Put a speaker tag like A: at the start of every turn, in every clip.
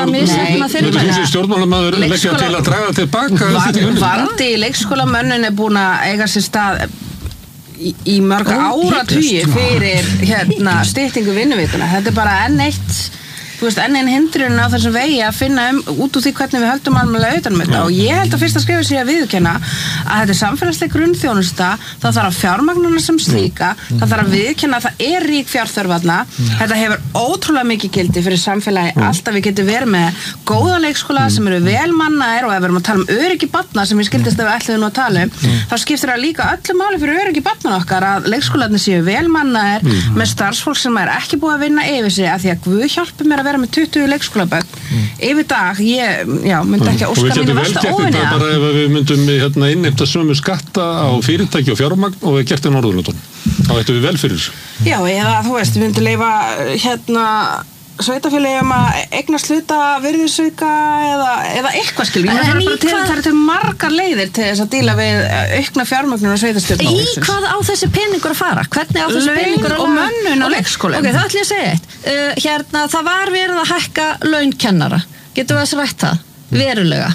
A: misheppnað fyrirbæri.
B: Þessi stjórnmálamaður leggja til að draga tilbaka
C: vandi leikskólamönnun búin að eiga sér stað í mörg áratugi fyrir styttingu vinnuvikuna. Þetta bara enn einn hindrun á þessum vegi að finna út úr því hvernig við höldum almennilega utan um þetta og ég held að fyrst að skrifa sér að viðurkenna að þetta er samfélagsleg grunnþjónusta, það þarf að fjármagnuna sem slíka, það þarf að viðurkenna að það rík fjárþörf þarna, þetta hefur ótrúlega mikið gildi fyrir samfélagi alltaf við getum verið með góða leikskóla sem eru vel mannaðir og ef við erum að tala um öryggi barna sem ég skildist að við ætluðum að tala þá skiptir það líka öllu máli fyrir öryggi barnanna okkar að leikskólarnir séu vel mannaðir með starfsfólk sem er ekki búið að vinna yfir sig af því að Guð hjálpi mér að vera með 20 leikskólabörn yfir dag, ég myndi ekki að óska mínu versta óvinni
B: bara ef við myndum innheimta sömu skatta á fyrirtæki og fjármagn og við gertum Norðurlöndunum, þá ættum við vel fyrir þessu.
C: Já, eða þú veist, við myndum leyfa sveitafélögum að eignast hluta virðisauka eða eitthvað skilur. Það er til margar leiðir til þess að díla við aukna fjármögnun og sveitastjórn.
A: Í hvað á þessi peningur að fara? Hvernig á þessi peningur að
C: og mönnun á leikskólum?
A: Ok, það ætlum ég að segja eitt. Það var verið að hækka laun kennara. Getum við að rætt það? Verulega.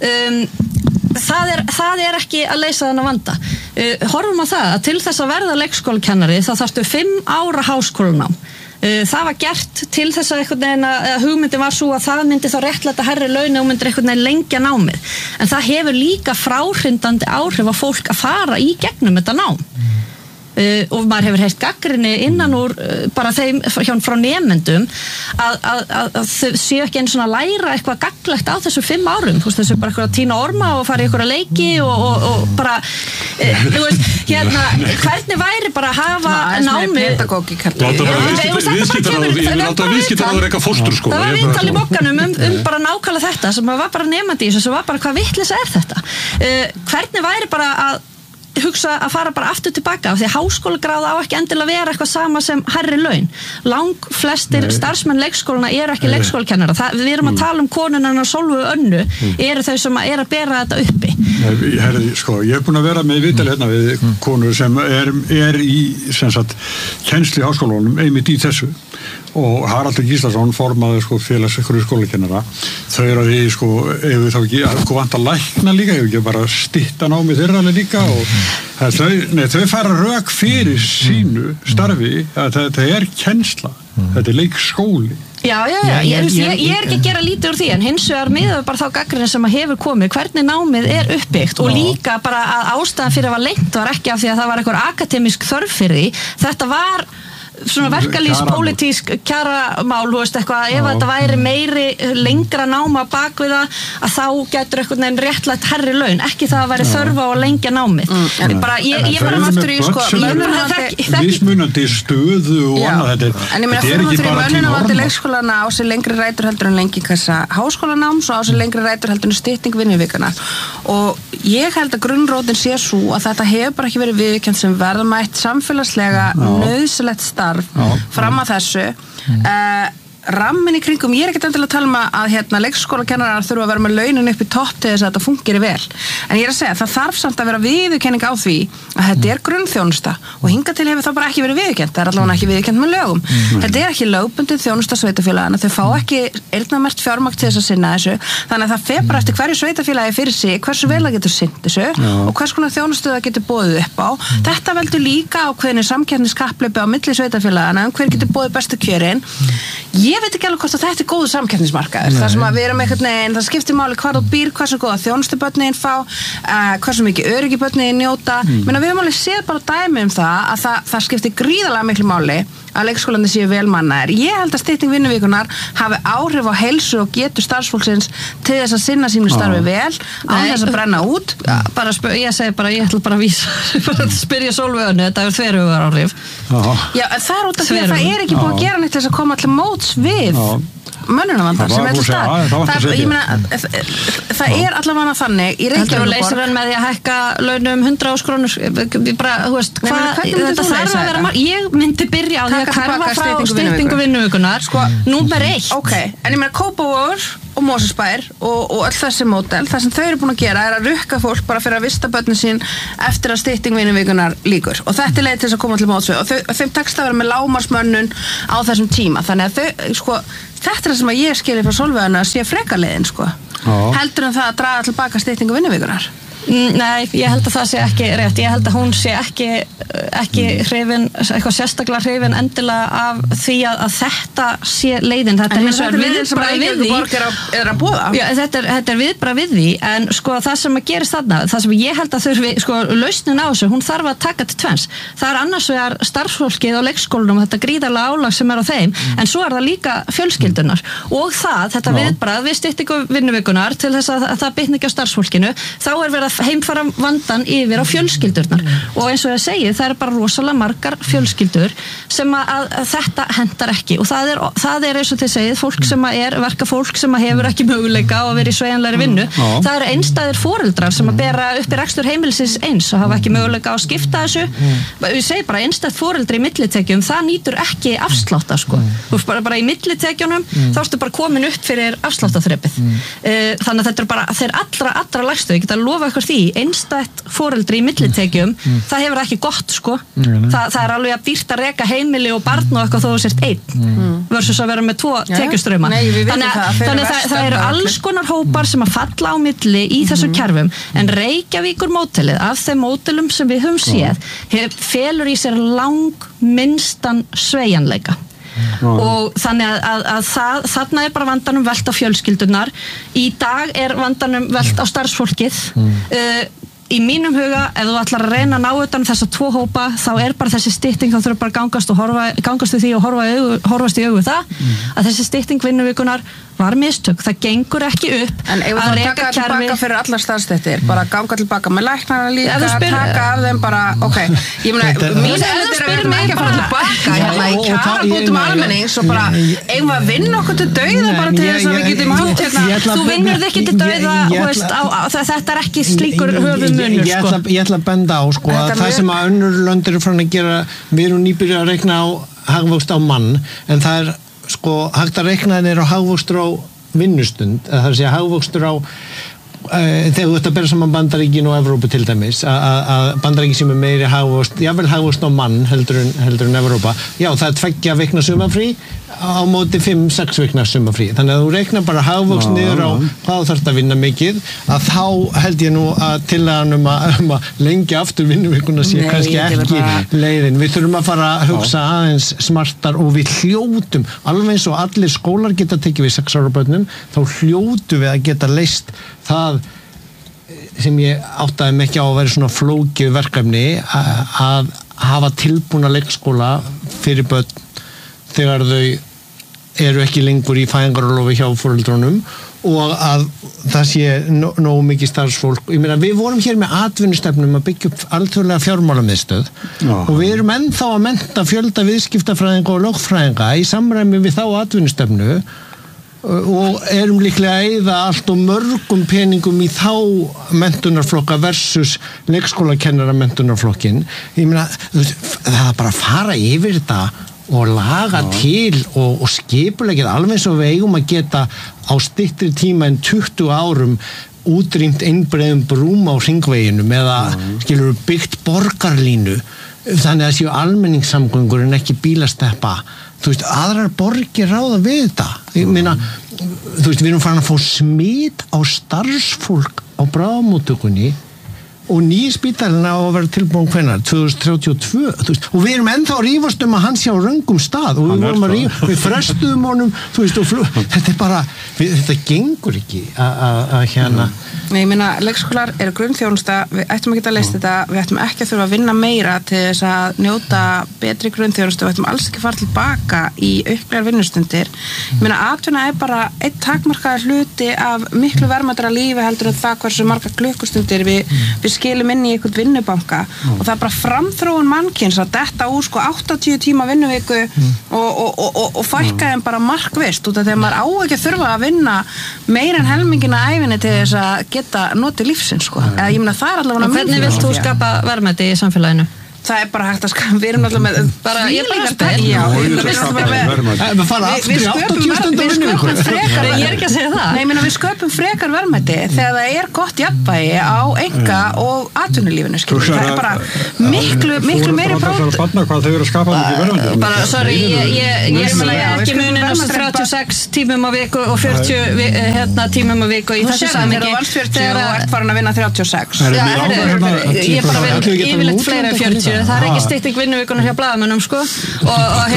A: Það er ekki að leysa þennan vanda. Horfum á það að til þess að verða leikskólakennari þá þarftu 5 ára háskólanám. Það var gert til þess að einhvern veginn að hugmyndin var svo að það myndi þá réttlæta hærri laun og myndir einhvern veginn lengja námið. En það hefur líka fráhrindandi áhrif á fólk að fara í gegnum þetta nám. Og maður hefur heyrt gagnrýni innan úr bara þeim frá nemendum að þau séu ekki einu svona að læra eitthvað gagnlegt á þessu 5 árum, þú veist þessu bara eitthvað að tína orma og fara í eitthvað leiki og bara þú veist, hvernig væri bara að hafa námið
B: viðskiptaráður eitthvað fóstur
A: það var viðtal í Mogganum bara nákvæmlega þetta sem var bara nemandi í þessu sem var bara hvað vitleysa er þetta hvernig væri bara að hugsa að fara bara aftur tilbaka af því að háskólagráð á ekki endilega vera eitthvað sama sem hærri laun. Lang flestir starfsmenn leikskólana eru ekki leikskólakennara. Við erum að tala um konunarna Sólveigu Önnu eru þau sem að bera þetta uppi.
D: Ég er búin að vera með viðtal hérna við konur sem er í kennslu í háskólanum einmitt í þessu og Haraldur Gíslason formaður félags skólakennara þau eru að við ef við þá ekki vant að lækna líka ef ekki bara stytta námið þeirra líka og þau fara rök fyrir sínu starfi að þetta er kennsla þetta er leikskóli
A: Já, ég er ekki að gera lítið úr því en hins vegar miðað bara þá gagnrýni sem að hefur komið hvernig námið er uppbyggt og líka bara að ástæðan fyrir að var lengt var ekki af því að það var einhver akademísk þörf fyrir því þetta var svona verkalýðspólitísk kjaramál, þú veist eitthvað, ef þetta væri meiri lengra náma bak við það að þá getur einhvern veginn réttlætt hærri laun, ekki það að væri þörf á að lengja námið. Ég bara aftur í
D: mismunandi stöðu og annað
C: en ég meina fyrir maður mönnunarvandi leikskólana á sér lengri rætur heldur en lengi kassa háskólanáms og á sér lengri rætur heldur en stytting vinnuvikana og ég held að grunnrótin sé svo að þetta hefur bara ekki verið viðurkennt sem verðmætt samfélagslega nauðsynlegt starf fram að þessu rammin í kringum, ég er ekkert endilega að tala um að leikskólakennarar þurfa að vera með launin upp í topp til þess að þetta fungeri vel en ég er að segja, það þarf samt að vera viðurkenning á því að þetta er grunnþjónusta og hingað til hefur það bara ekki verið viðurkennt það er allavega ekki viðurkennt með lögum þetta er ekki lögbundin þjónusta sveitafélagana þau fá ekki eyrnamerkt fjármagn til þess að sinna þessu þannig að það fer bara eftir hverju sveitafélagi fyrir sig hversu vel það getur sinnt þessu og hvers konar þjónustu það getur boðið upp á þetta veldur líka ákveðinu samkeppniskapphlaupi á milli sveitafélagana hver getur boðið bestu kjörin ég veit ekki alveg hvort að þetta er góður samkeppnismarkaður þar sem að við erum einhvern veginn það skiptir máli hvar þú býr, hversu góða þjónustu börnin fá hversu mikið öryggi börnin njóta menn við höfum alveg séð bara dæmi það að það skiptir gríðarlega miklu máli að leikskólandi séu vel mannaðir. Ég held að stytting vinnuvíkunar hafi áhrif á heilsu og getu starfsfólksins til þess að sinna sínu starfi vel á þess að brenna út.
A: Ég segi bara, ég ætla bara að vísa bara að spyrja Sólveigu Önnu, þetta er þveröfugar áhrif.
C: Já, en það er út af því að það er ekki búið að gera neitt til þess að koma allir móts við mönnunarvandar sem er til stað það er allavega þannig í Reykjavík
A: og leysir hann með því að hækka launum 100.000 krónur bara, þú veist, þetta þarf að vera ég myndi byrja á því að hverfa frá styttingu vinnuvíkunar númer 1
C: en ég meina Kópavogur og Mosesbær og öll þessi módel, það sem þau eru búin að gera að rukka fólk bara fyrir að vista börnin sín eftir að stytting vinnuvikunnar líkur og þetta leið til þess að koma til móts við og þeim tekst að vera með lágmarksmönnun á þessum tíma, þannig að þau, sko, þetta er það sem að ég skilji frá Sólveigarna að sé frekaleiðin, sko. Heldur en það að draga tilbaka styttingu vinnuvikunnar?
A: Nei, ég held að það sé ekki rétt. Ég held að hún sé ekki hrifin, eitthvað sérstaklega hrifin endilega af því að þetta sé leiðin. Þetta er hins vegar viðbragð við því.
C: Er að boða.
A: Já, þetta er viðbragð við því, en sko það sem að gerist þarna, það sem ég held að þurfi, sko lausnin á þessu, hún þarf að taka til tvenns. Það er annars vegar starfsfólkið á leikskólanum, þetta gríðarlega álag sem er á þeim, en svo er það líka fjölskyldunar og þetta viðbragð við styttingu vinnuvikunnar til þess að það bitni ekki á starfsfólkinu, þá er verið að heimfara vandan yfir á fjölskyldurnar og eins og ég segi, það eru bara rosalega margar fjölskyldur sem að þetta hendar ekki og það er eins og þið segið, fólk sem er verkafólk sem hefur ekki möguleika á að vera í sveigjanlegri vinnu, það eru einstæðir foreldrar sem að bera upp í rekstur heimilisins eins og hafa ekki möguleika á að skipta þessu ég segi bara, einstætt foreldri í millitekjum, það nýtur ekki afslátta sko, þú veist bara í millitekjunum þá ertu bara komin upp fyrir afsláttaþrepið þannig að þetta er bara þeir allra lægstu, ég get að lofa því, einstætt foreldri í millitekjum, það hefur ekki gott sko, það er alveg að dýrt að reka heimili og barn og eitthvað þó þú sért einn versus að vera með 2 tekjustrauma þannig að það eru alls konar hópar sem að falla á milli í þessu kerfum, en Reykjavíkur módelið, af þeim módelum sem við höfum séð, felur í sér langminnstan sveigjanleika og þannig að þarna er bara vandanum velt á fjölskyldunar í dag er vandanum velt á starfsfólkið í mínum huga, ef þú ætlar að reyna að ná utan þessa 2 hópa, þá er bara þessi stytting, þá þurfa bara að gangast við því og horfast í augu það að þessi stytting vinnuvikunnar var mistök, það gengur ekki upp
C: en ef þú taka tilbaka fyrir allar starfsstéttir bara ganga tilbaka með læknara líka taka af þeim bara, ok ég meina, mín er ekki að fara tilbaka hérna í kjarabótum almennings og bara, eigum við að vinna okkur til dauða bara til þess að við getum átt hérna
A: þú vinnur ekki til dauða þetta er ekki slíkur höfumunur sko.
E: Ég ætla að benda á sko að það sem að önnur lönd eru frá að gera, við erum nýbyrjað að reikna á hagvöxt á mann, en það er sko hægt að reikna þeir á hagvöxtur á vinnustund, það er að segja hagvöxtur á þegar þú ert að bera saman Bandaríkin og Evrópu til dæmis að Bandaríkin sem er meiri hagvöxt, jável hagvöxt á mann heldur en Evrópa, já það er 2 vikna sumafrí á móti 5-6 vikna sumafrí, þannig að þú reiknar bara hagvöxt niður á hvað þú þarft að vinna mikið, að þá held ég nú að tillagan að lengja aftur vinnuvikuna sé kannski ekki leiðin, við þurfum að fara að hugsa aðeins smartar og við hljótum, alveg eins og allir skólar geta tekið við 6 ára börnum, þá hljótum við að geta leyst það sem ég áttaði mig ekki á að vera svona flókið verkefni að hafa tilbúna leikskóla fyrir börn þegar þau eru ekki lengur í fæðingarorlofi hjá foreldrunum og að það sé nógu mikið starfsfólk. Ég meina, við vorum hér með atvinnustefnum að byggja upp alþjóðlega fjármálamiðstöð og við erum ennþá að mennta fjölda viðskiptafræðinga og lögfræðinga í samræmi við þá atvinnustefnu og erum líklega að eyða allt og mörgum peningum í þá menntunarflokka versus leikskólakennara menntunarflokkin. Ég meina, það er bara að fara yfir þetta og laga til og skipulegið alveg eins og við eigum að geta á styttri tíma en 20 árum útrýmt einbreiðum brúm á hringveginum eða skilur byggt borgarlínu þannig að séu almenningssamgöngur en ekki bílasteppa. Þú veist, aðrar borgir ráða við þetta. Ég meina, þú veist, við erum farin að fá smit á starfsfólk á bráðamóttökunni og nýi spítalinn á að vera tilbúin hvenær 2032, þú veist, og við erum ennþá að rífast að hann sé á röngum stað og við frestuðum honum, þú veist, þetta er bara, þetta gengur ekki að hérna.
C: Nei, ég meina, leikskólar eru grunnþjónusta, við ættum að geta að leysa þetta, við ættum ekki að þurfa að vinna meira til þess að njóta betri grunnþjónustu, við ættum alls ekki að fara tilbaka í auklegar vinnustundir. Ég meina, atvinna er bara einn takmarkaður hluti af miklu verðmætara lífi heldur en það hversu marga klukkustundir við skilum inn í einhvern vinnubanka og það er bara framþróun mannkyns að detta úr sko 80 tíma vinnuviku og fækka þeim bara markvisst út af þegar maður á ekki að þurfa að vinna meira en helmingina ævinni til þess að geta notið lífsins sko. Eða ég meina það er allavega
A: hvernig vilt þú skapa verðmæti í samfélaginu?
C: það bara hægt að við erum alltaf með bara, ég bara spil við sköpum frekar verðmæti þegar það gott jafnvægi á enga og atvinnulífinu það bara miklu meiri brót
D: hvað þau eru að skapa mikið verðmæti
A: bara, sorry, ég ekki munin á 36 tímum á viku og 40 tímum á viku í þessu samhengi
C: þegar þú varst 40 og ert farin að vinna 36
A: ég bara vil yfirleitt fleira en 40 það ekki stytting vinnuvíkunar hjá blaðamönnum sko og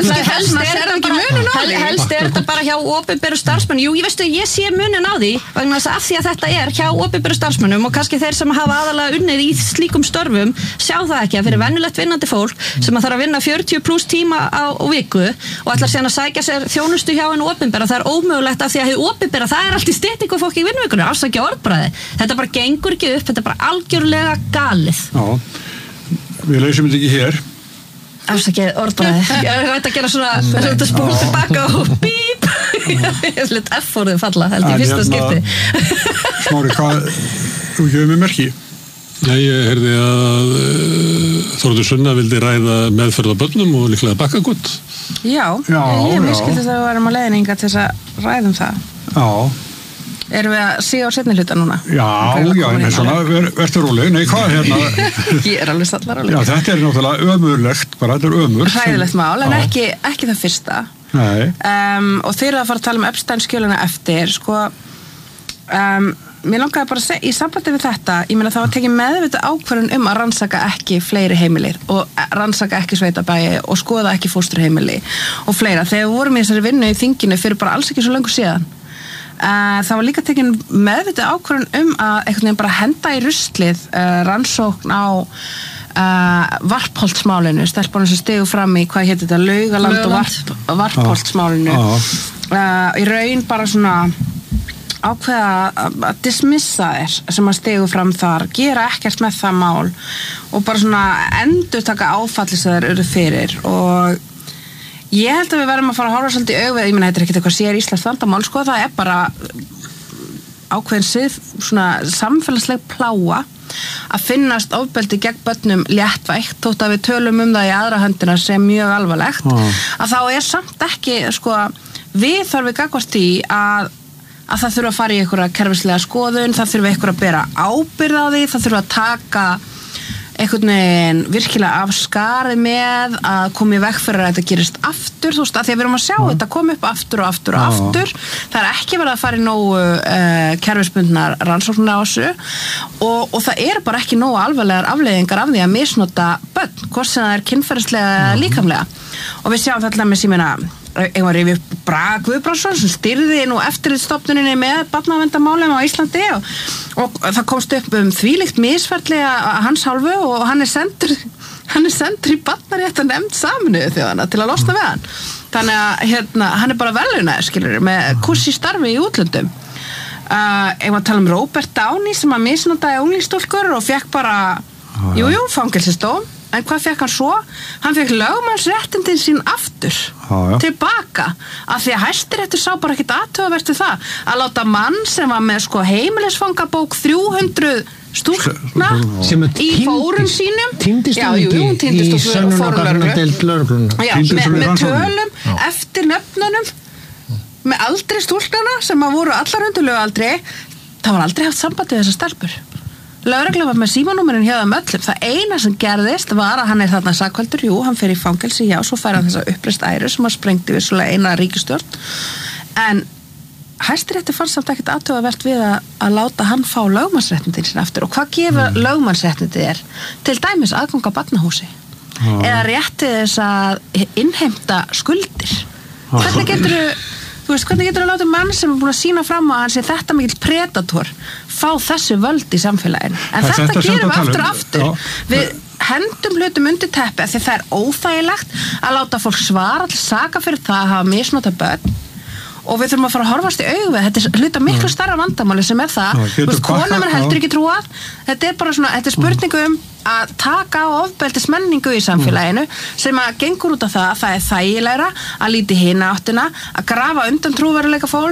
A: helst þetta bara hjá opinberu starfsmönnum jú, ég veistu, ég sé munin á því vegna þess að af því að þetta hjá opinberu starfsmönnum og kannski þeir sem hafa aðalega unnið í slíkum störfum sjá það ekki að fyrir venjulegt vinnandi fólk sem að þarf að vinna 40 pluss tíma á viku og ætlar síðan að sækja sér þjónustu hjá hennu opinbera, það ómögulegt af því að hið opinbera, það allt í styttingu fólk í vinnuvíkunni, afsakja orðbragði þetta bara gengur ekki upp, þetta bara algjörlega galið.
D: Já, við leysum þetta ekki hér
A: afsakið orðbræði ég veit að gera svona spóla tilbaka og bíp ég er slitt F-orðið falla held í fyrsta skipti
D: Smári, hvað þú gefur mér merki?
B: Já, ég heyrði að Þórður Sunna vildi ræða meðferð á börnum og líklega bakkagott
C: Já, ég miskildi það að við varum að leiðninga til þess að ræðum það
D: Já
C: Erum við að síða á seinni hluta núna?
D: Já, en svona, verður róleg. Nei, hvað hérna?
C: Ég alveg sallar róleg.
D: Já, þetta náttúrulega ömurlegt, bara þetta ömur.
C: Hræðilegt mál, en ekki það fyrsta.
D: Nei.
C: Og þeir eru að fara að tala Epstein-skjöluna eftir, sko, mér langaði bara að segja, í sambandi við þetta, ég meina það var tekið meðvitað ákvörðun að rannsaka ekki fleiri heimilir og rannsaka ekki sveitabæi og skoða ekki fósturheimili og fleira. Þegar við vorum í þessari vinnu í þinginu fyrir bara alls ekki svo löngu síðan. Það var líka tekin meðvitað ákvörðun að einhvern veginn bara henda í ruslið rannsókn á Varpholtsmálinu, stelpunum sem stigu fram í hvað heitir þetta, Laugaland og Varpholtsmálinu í raun bara svona ákveða að dismissa þér sem að stigu fram þar, gera ekkert með það mál og bara svona endurtaka áfalli sem þeir eru fyrir og ég held að við verðum að fara að horfa svolítið í augu ég meina, þetta ekkert eitthvað sér íslenskt vandamál sko, það bara ákveðin svona samfélagsleg plága að finnast ofbeldi gegn börnum léttvægt þótt að við tölum það í aðra höndina sem mjög alvarlegt að þá samt ekki sko, við þarfum gagnvart í að það þurfa að fara í einhverja kerfislega skoðun, það þurfa einhverja að bera ábyrgð á því, það þurfa að taka einhvern veginn virkilega af skarið með að koma í veg fyrir að þetta gerist aftur, þú veist, að því að við erum að sjá þetta koma upp aftur og aftur og aftur það ekki verið að fara í nógu kerfisbundnar rannsóknir á þessu og það bara ekki nógu alvarlegar afleiðingar af því að misnota börn, hvort sem það kynferðislega líkamlega og við sjáum þetta með símina einhver rifið Braga Guðbrandsson sem stýrði nú eftirlitsstofnuninni með barnaverndarmálum á Íslandi og það komst upp þvílíkt misferli að hans hálfu og hann sendur í barnaréttarnefnd Sameinuðu þjóðanna til að losna við hann þannig að hann bara verðlaunaður skilur með kurs í starfi í útlöndum ef að tala Robert Downey sem að misnotaði unglingstúlkur og fekk bara fangelsisdóm en hvað fekk hann svo? Hann fekk lögmannsréttindin sín aftur tilbaka af því að Hæstiréttur sá bara ekkert athugavert við það að láta mann sem var með sko heimilisfangabók 300 stúlkna í fórum sínum
E: týndist hann ekki í sönnunargagnadeild lögreglunnar
C: með tölum eftir nöfnunum með aldri stúlknana sem að voru allar undir lögaldri það var aldrei haft samband við þessar stelpur lögreglan var með símanúmerinn hjá þeim öllum það eina sem gerðist var að hann þarna sakvældur, hann fer í fangelsi svo fær hann þessa uppreist æru sem að sprengdi vissulega eina ríkisstjórn en Hæstiréttur fannst samt ekkert athugavert við að láta hann fá lögmannsréttindin sín aftur og hvað gefur lögmannsréttindi til dæmis aðgang á barnahúsi eða rétti þess að innheimta skuldir hvernig getur að láta mann sem er búin að sína fram að hann sé þetta mikill predator fá þessu völd í samfélaginu en þetta gerum við aftur við hendum hlutum undir teppi því það óþægilegt að láta fólk svara til saka fyrir það að hafa misnotað börn og við þurfum að fara að horfast í augu við þetta hluta miklu starra vandamáli sem það konum heldur ekki trúað þetta bara svona, þetta spurningu að taka á ofbeldismenningu í samfélaginu sem að gengur út af það að það þægilegra að líti hina áttina að grafa undan trúveruleika fólks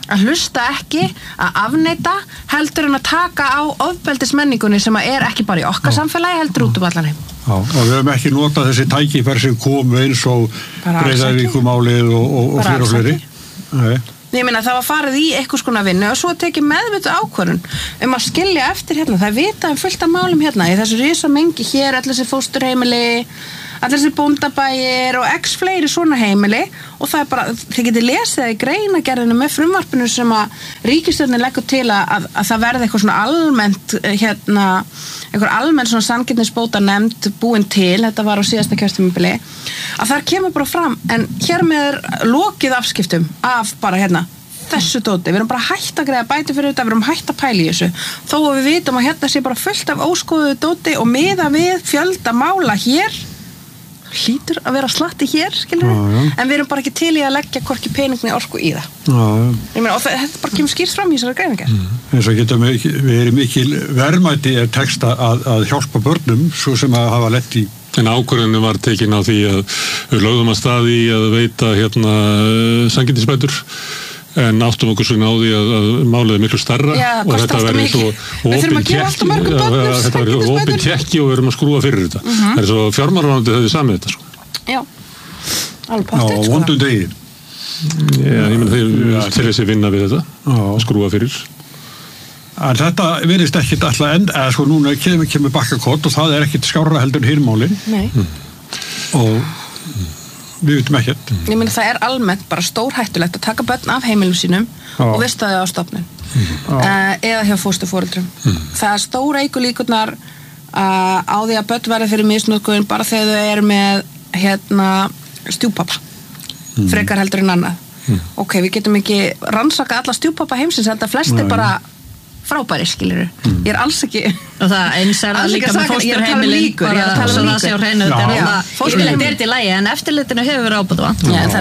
C: að hlusta ekki, að afneita heldur en að taka á ofbeldismenningunni sem er ekki bara í okkar samfélagi heldur út allan heim.
D: Já, og við höfum ekki notað þessi tækifæri sem komu eins og Breiðavíkurmálið og fleiri. Nei.
C: Ég meina það var farið í einhvers konar vinnu og svo tekið meðvituð ákvörðun að skilja eftir hérna, það vita fullt af málum hérna, í þessu risa mengi hér, allir þessi fósturheimili, allir þessi bóndabæir og x fleiri svona heimili og það bara, þið getið lesið það í greinagerðinu með frumvarpinu sem að ríkisstjórnin leggur til að það verði eitthvað svona almennt einhver almenn svona sanngirnisbóta nefnd búin til, þetta var á síðasta kjörtímabili, að þar kemur bara fram en hér með er lokið afskiptum af bara hérna þessu dóti, við erum bara hætt að greiða bæti fyrir þetta, við erum hætt að pæla í þessu þó að við vitum að hérna sé bara fullt af óskoðuðu dóti og miða við fjölda mála hér hlýtur að vera slatti hér, skilur við, en við erum bara ekki til í að leggja hvorki peningni orku í það. Ég meina, og þetta bara kemur skýrt fram í þessari greiningar.
D: Eins og getum við erum mikil verðmæti tekst að hjálpa börnum svo sem að hafa lett í.
B: En ákvörðinu var tekin á því að við lögðum að staði í að veita sanngirnisbætur en áttum okkur svona á því að málið er miklu stærra og þetta verður svo opin tjekki og við erum að skrúa fyrir þetta. Það er svo fjármálaráðuneytið hefði samið þetta sko.
C: Já, alveg pottet sko.
D: Á vondum degi.
B: Já, ég menn þeir til þessi vinna við þetta, skrúa fyrir.
D: En þetta virðist ekkit alltaf eða sko núna kemur bakkakott og það er ekkit skárra heldur en hinmálin.
C: Nei.
D: Og við vitum ekkert.
C: Ég meina það er almennt bara stórhættulegt að taka börn af heimilum sínum og vista þau á stofnun eða hjá fósturforeldrum. Það er stóra líkurnar á því að börn verði fyrir misnotkun bara þegar þau eru með stjúpappa frekar heldur en annað. Ok, við getum ekki rannsaka alla stjúpappa heimsins, þetta flestir bara frábæri, skilur. Ég er alls ekki
A: og það eins er það líka með fósturheimilin bara svo það sé á hreinu fósturheimilin er til lagi en eftirlitinu hefur verið ábúðvant
C: það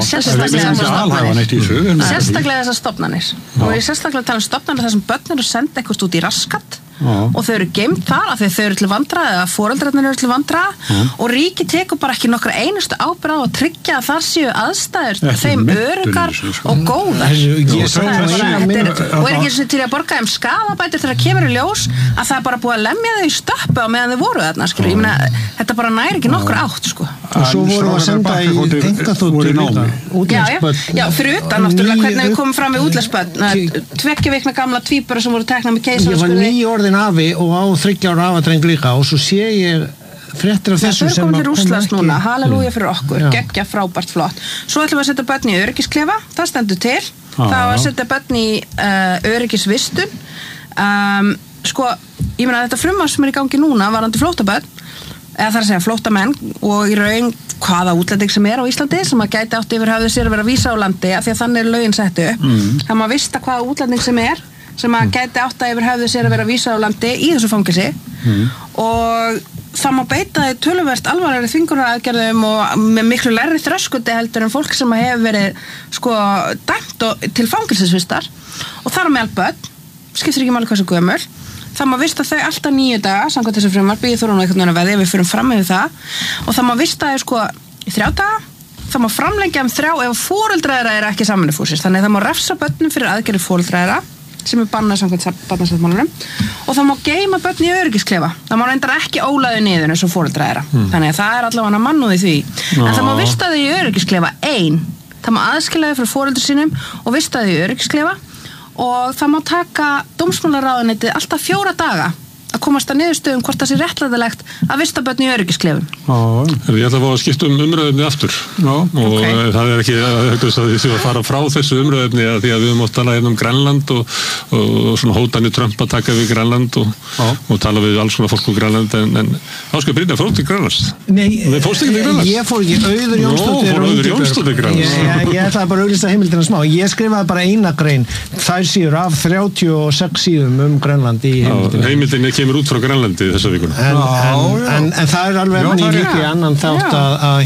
C: er sérstaklega þessar stofnanir og ég er sérstaklega að tala um stofnanir þar sem börn eru senda eitthvað út í raskat og þau eru geimt þar af því þau eru til vandræða eða foreldrarnir eru til vandræða og ríki tekur bara ekki nokkra einustu ábyrgð á að tryggja að þar séu aðstæður þeim öruggar og góðar og er ekki eins og til að borga þeim skaðabætur þegar kemur í ljós að það er bara búið að lemja þau í stöppu á meðan þau voru þarna, skilur. Ég meina, þetta bara næri ekki nokkur átt, sko.
E: Og svo vorum við að senda í engaþóttir útlandsbörn.
C: Já, fyrir utan, náttúrulega, hvernig við komum fram við útlandsbörn. 2 vikna gamla tvíbura sem voru teknað með keisaraskurði.
E: Ég var 9 orðin afi og á 3 ára afadreng líka og svo sé ég fréttir af þessu sem
C: að koma Rússlands núna, halleluja fyrir okkur, geggja frábært flott. Svo ætlum við að setja börn í öryggisklefa, það stendur til. Það var að setja börn í öryggisvistun. Sko, ég meina þetta frumvarp sem er í gangi núna varðandi flóttabörn, eða það er að segja flóttamenn og í raun hvaða útlending sem er á Íslandi sem að gæti átt yfir höfðu sér að vera vísa á landi af því að þannig er lögin settu það má vista hvaða útlending sem er sem að gæti átt yfir höfðu sér að vera vísa á landi í þessu fangelsi og það má beita þau töluvert alvarlegri þvingunaraðgerðum og með miklu lægri þröskuldi heldur en fólk sem hefur verið sko dæmt til fangelsisvistar og þar á meðal börn skiptir ekki máli hversu gömul það má vista þau alltaf 9 daga samkvæmt þessu frumvarpi, ég þurfa nú einhvern veginn að veðja við förum fram með það og það má vista þau sko í 3 daga það má framlengja 3 ef foreldrar þeirra ekki samvinnufúsir þannig það má refsa börnum fyrir aðgerðir foreldrar þeirra sem er bannað samkvæmt barnasáttmálanum og það má geyma börn í öryggisklefa það má reyndar ekki ólaðu niður eins og foreldrar þeirra þannig að það er allavega mannúð í því en það má vista þau í öryggisklefa það má aðskilja þau frá foreldrar sínum og vista þau í öryggisklefa og það má taka dómsmálaráðuneytið alltaf 4 daga að komast að niðurstöðum hvort það sé réttlætanlegt að vista börn í öryggisklefum.
B: Ég ætla að fá að skipta umræðefni aftur og það er ekki að fara frá þessu umræðefni að því að við höfum átt að tala um Grænland og svona hótanir Trump að taka við Grænland og tala við alls svona fólk um Grænland en Ásgeir Brynjar fór til Grænlands.
E: Nei,
B: við fórst ekki til Grænlands.
E: Ég fór ekki, Auður
B: Jónsdóttir Grænlands.
E: Ég ætlaði bara að auglýsa heimildina smá. Ég skrifaði bara eina grein. Þær síður af 36 síðum Grænland í heimildinni.
B: Kemur út frá Grænlandi þessa vikuna.
E: En það er alveg efni líka annan þátt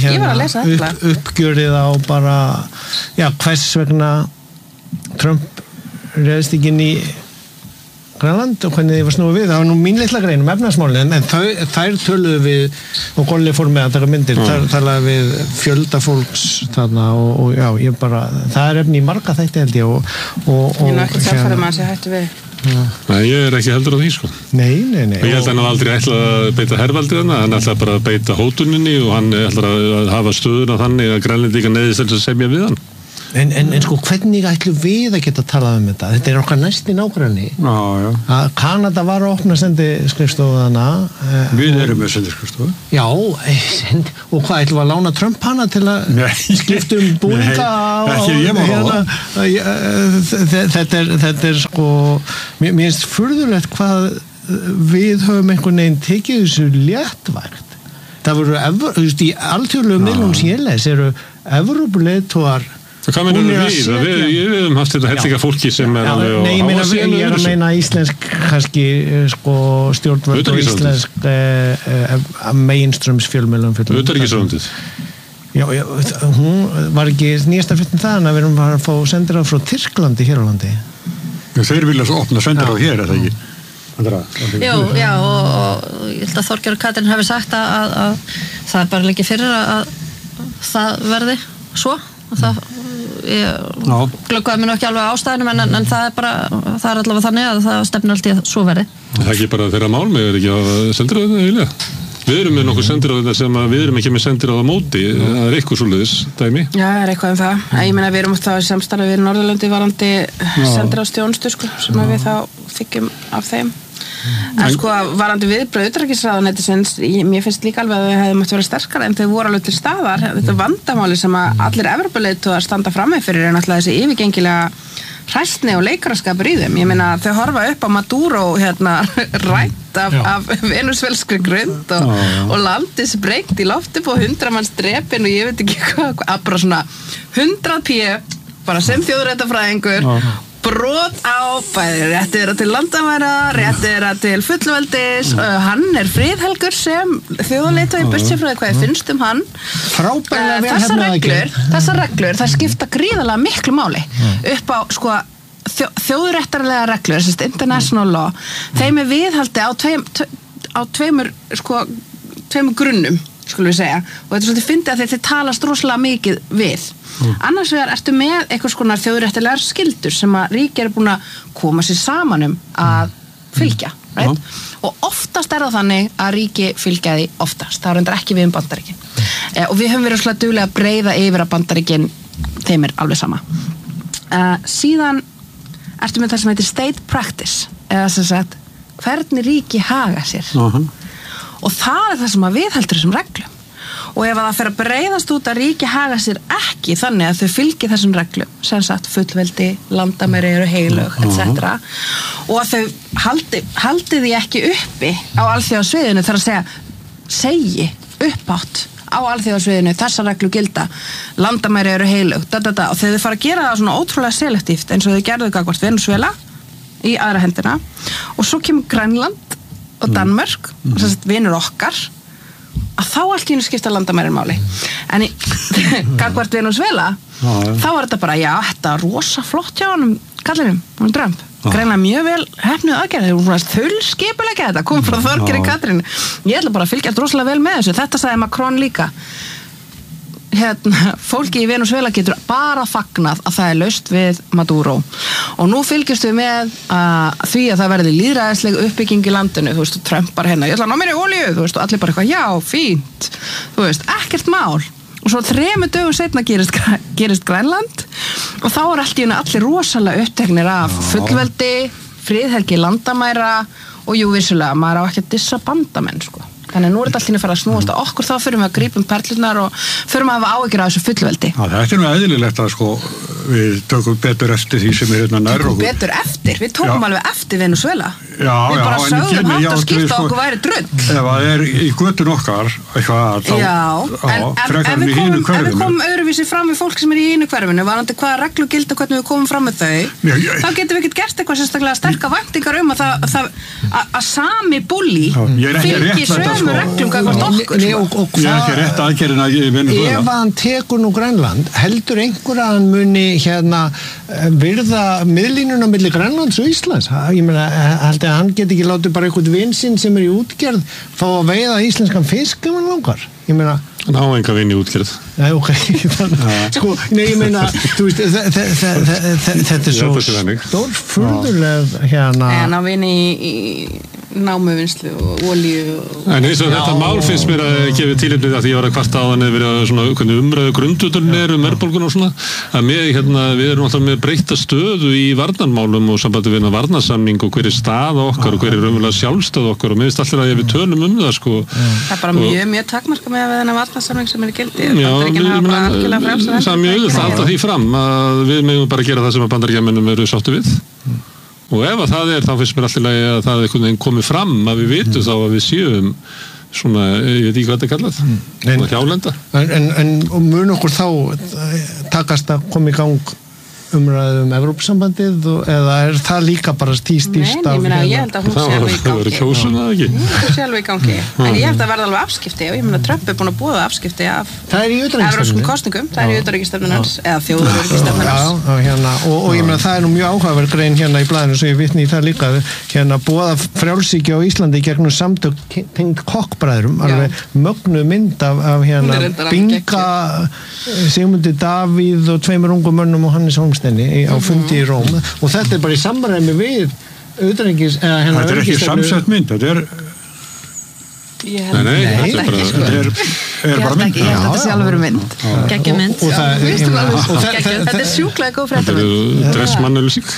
E: að uppgjörið á bara hvers vegna Trump reðst ekki inn í Grænland og hvernig þið var snúið við, það var nú mín litla grein efnahagsmálin, en þær töluðu við og Golli fór með að taka myndir, talaði við fjölda fólks þarna og já, ég bara, það efni í marga þætti held ég og
C: ég ekki sérfæri maður sem hættu við.
B: Nei, ég ekki heldur á því sko.
E: Nei.
B: Og ég held að hann aldrei ætla að beita hervaldi þarna, hann ætla bara að beita hótuninni og hann ætla að hafa stöðuna þannig að Grænlendingar neyðist að semja við hann.
E: En sko, hvernig ætlum við að geta talað þetta? Þetta okkar næsti nágranni.
D: Já.
E: Að Kanada var að opna sendiskrifstofuna.
D: Við erum með sendiskrifstofu.
E: Já, og hvað, ætlum við að lána Trump hana til að skipta búninga á hérna? Þetta sko, mér finnst furðulegt hvað við höfum einhvern veginn tekið þessu léttvægt. Það voru, í alþjóðlegum miðlum sem ég les, eru Evrópuleiðtogar.
B: Hvað meinum við höfum haft þetta hellinga fólki sem alveg á
E: ég að meina íslensk kannski sko stjórnvöld og íslensk mainstreams-fjölmiðlum
B: Utanríkisráðuneytið.
E: Já, hún var ekki nýjasta fréttin það að við erum að fá sendiráð frá Tyrklandi hér á landi.
D: Þeir vilja svo opna sendiráð hér, er það ekki?
A: Já, og ég held að Þorgerður Katrín hafi sagt að það er bara lengi fyrir að það verði svo og það glöggvaði mér nú ekki alveg ástæðinum en það er allavega þannig að það stefnir allt í að svo verði.
B: Það er ekki bara þeirra mál með ekki að sendiráðina vilja. Við erum með nokkuð sendiráðina sem við erum ekki með sendiráð á móti, það er eitthvað svoleiðis dæmi.
C: Já, það er eitthvað það. Ég meina við erum þá í samstarfi við Norðurlöndi varandi sendiráðsþjónustu sko, sem við þá þykjum af þeim. En sko varandi viðbröð utanríkisráðuneytisins, mér finnst líka alveg að þau hefðu mátt vera sterkara en þau voru alveg til staðar. Þetta vandamáli sem að allir Evrópuleiðtogar standa frammi fyrir er náttúrulega þessi yfirgengilega hræsni og leikaraskapur í þeim. Ég meina þau horfa upp á Maduro rætt af venusvelskri grund og landið sprengt í lofti på 100 manns drepin og ég veit ekki hvað, bara svona 100 pía, bara sem þjóðréttafræðingur brot á bæði rétti þeirra til landamæra, rétti þeirra til fullveldis, hann er friðhelgur sem þjóðarleiðtogi burtsér frá því hvað finnst hann. Þessar reglur, það skipta gríðarlega miklu máli upp á sko þjóðréttarlega reglur, þessi international law, þeim er viðhaldi á tveimur grunnum, skulum við segja, og þetta er svolítið fyndið að þeir talast rosalega mikið við. Annars vegar ertu með eitthvað skonar þjóðréttarlegar skyldur sem að ríki eru búin að koma sér saman að fylgja, right? Og oftast er það þannig að ríki fylgja því oftast, það er reyndar ekki við Bandaríkin. Og við höfum verið svolítið duglega að breiða yfir að Bandaríkin, þeim er alveg sama. Síðan ertu með það sem heitir state practice, eða sem sagt, hvernig ríki haga sér. Og það er það sem að viðheldur þessum reglum. Og ef það fer að breiðast út að ríki haga sér ekki þannig að þau fylgi þessum reglum, sem sagt fullveldi, landamæri eru heilög, etc. Og að þau haldi því ekki uppi á alþjóðasviðinu þar að segi uppátt á alþjóðasviðinu þessar reglu gilda, landamæri eru heilög, og þegar þau fara að gera það svona ótrúlega selektíft eins og þau gerðu gagnvart Venezuela í aðra hendina og svo kemur Grænland og Danmörk, sem sagt vinur okkar, að þá allt í einu skipta landamærin máli. En í gagnvart Venezuela, þá var þetta bara, já, þetta er rosa flott hjá honum, kallinum, hún Trump. Greinlega mjög vel hefnuð aðgerð, hún var þullskipulega þetta, kom frá Þorgerði Katrín. Ég ætla bara að fylgjast rosalega vel með þessu. Þetta sagði Macron líka. Fólki í Venezuela getur bara fagnað að það er laust við Maduro og nú fylgjast við með því að það verði lýðræðisleg uppbygging í landinu, þú veist, og Trump bara ég ætla að ná mér í olíu, þú veist, og allir bara eitthvað, já, fínt, þú veist, ekkert mál og svo 3 dögum seinna gerist Grænland og þá er allir rosalega uppteknir af fullveldi, friðhelgi landamæra og jú, vissulega, maður á ekki að dissa bandamenn, sko. Þannig nú er þetta allt að fara að snúast á okkur, þá fyrir við að grípum perlunar og fyrir að hafa áhyggjur af þessu fullveldi.
D: Þetta er nú eðlilegt að sko við tökum betur eftir því sem er hérna nær okkur.
C: Betur eftir? Við tókum alveg eftir Venezuela. Við bara sögðum hátt að skipta okkur væri drull.
D: Ef það í göttun okkar eitthvað, frekar við hínu hverfinu.
C: Ef við komum öðruvísi fram við fólk sem í hínu hverfinu, varandi hvaða reglur gilda hvernig við komum fram með þau, þá getum við ekkert gert eitthvað sérstaklega sterkar væntingar að sami bulli fylgi sömu reglum gagnvart okkur.
D: Ég er ekki rétt aðgerðin að Venezuela.
E: Ef hann tekur nú Grænland, heldur einhver að hann muni virða miðlínuna milli Grænlands og Íslands? Ég meina, held að hann get ekki látið bara einhvern vin sinn sem í útgerð fá að veiða íslenskan fisk ef hann langar. Ég meina,
B: hann á enga vin í útgerð.
E: Nei, ok, sko, ég meina, þú veist, þetta svo stórfurðuleg
C: En á vini í námuvinnslu og olíu
B: En eins og þetta mál finnst mér að gefa tilefnið að því ég var að kvarta á hann eða verið svona umræðu grunduturinn verðbólgun og svona að við erum alltaf með breytta stöðu í varnarmálum og sambandi við varnarsamning og hver er staða okkar og hver er raunverulega sjálfstæð okkar og mér finnst alltaf að við tölum það sko.
C: Það er bara mjög takmarka með þennan varnarsamning sem er í gildi. Það
B: er mjög auðvitað að halda því fram að við megum bara gera það sem að Bandaríkjamönnum eru sáttu við. Og ef að það þá finnst mér alltaf að það einhvern veginn komið fram að við vitum þá að við séum svona, ég veit ekki hvað þetta er kallað, svona hjálenda.
E: En mun okkur þá takast að koma í gang umræðum Evrópusambandið eða er það líka bara stýrst af
C: ég held að hún sé alveg í gangi.
B: Það verður kjósun eða ekki?
C: Hún sé alveg í gangi. En ég held að verða alveg afskipti og ég meina Trump búin að boða afskipti af evrópskum kosningum. Það í utanríkisstefnu hans eða þjóðaröryggisstefnu hans.
E: Og ég meina það nú mjög áhugaverð grein hérna í blaðinu svo ég vitni í það líka boða frjálshyggju á Íslandi gegnum samtök tengd kokkbræðrum alveg mögnu mynd af Binga, Sigmundi Davíð og tveimur ungum mönnum og Hannes Hólmsteini á fundi í Róm og þetta er bara í samræmi við utanríkis
D: þetta er ekki samsett mynd, þetta er
C: Ég held ekki, ég held að þetta sé alveg mynd geggjum mynd þetta er sjúklega góð fréttamynd
B: dressmannauðlýsing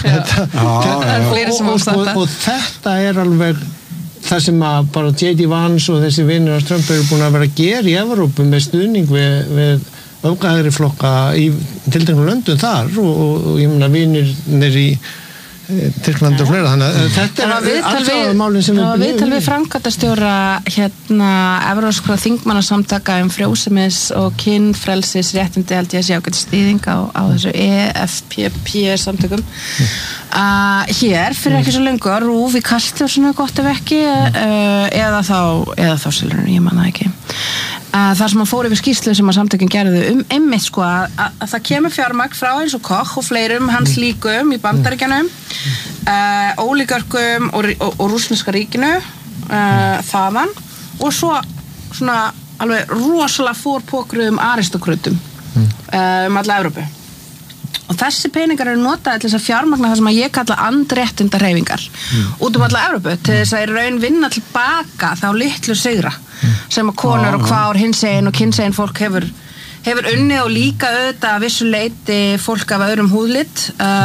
E: og þetta er alveg það sem að bara J.D. Vance og þessi vinir af Trump eru búin að vera að gera í Evrópu með stuðning við öfgahægri flokka í tilteknum löndum þar og ég meina vinir í Tyrkland og fleira þannig að þetta er alltaf málin sem við
C: viðtal við framkvæmdastjóra evrópskra þingmannasamtaka frjósemis og kynfrelsis réttindi held ég að sé ágætt stýðing á þessu EFPP samtökum hér fyrir ekki svo lengur RÚV í Kastljósinu gott ef ekki eða þá Silfrinu, ég man það ekki þar sem hann fór yfir skýrslu sem að samtökin gerðu einmitt sko að það kemur fjármagn frá eins og Koch og fleirum hans líkum í Bandaríkjunum ólígarkum og rússneska ríkinu þaðan og svo svona alveg rosalega fórpokruðum aristokrautum alla Evrópu og þessi peningar eru notaði til þess að fjármagna það sem að ég kalla andréttinda hreyfingar út alla Evrópu til þess að í raun vinna tilbaka þá litlu sigra sem að konur og kvár hinsegin og kynsegin fólk hefur unnið og líka auðvitað að vissu leyti fólk af öðrum húðlit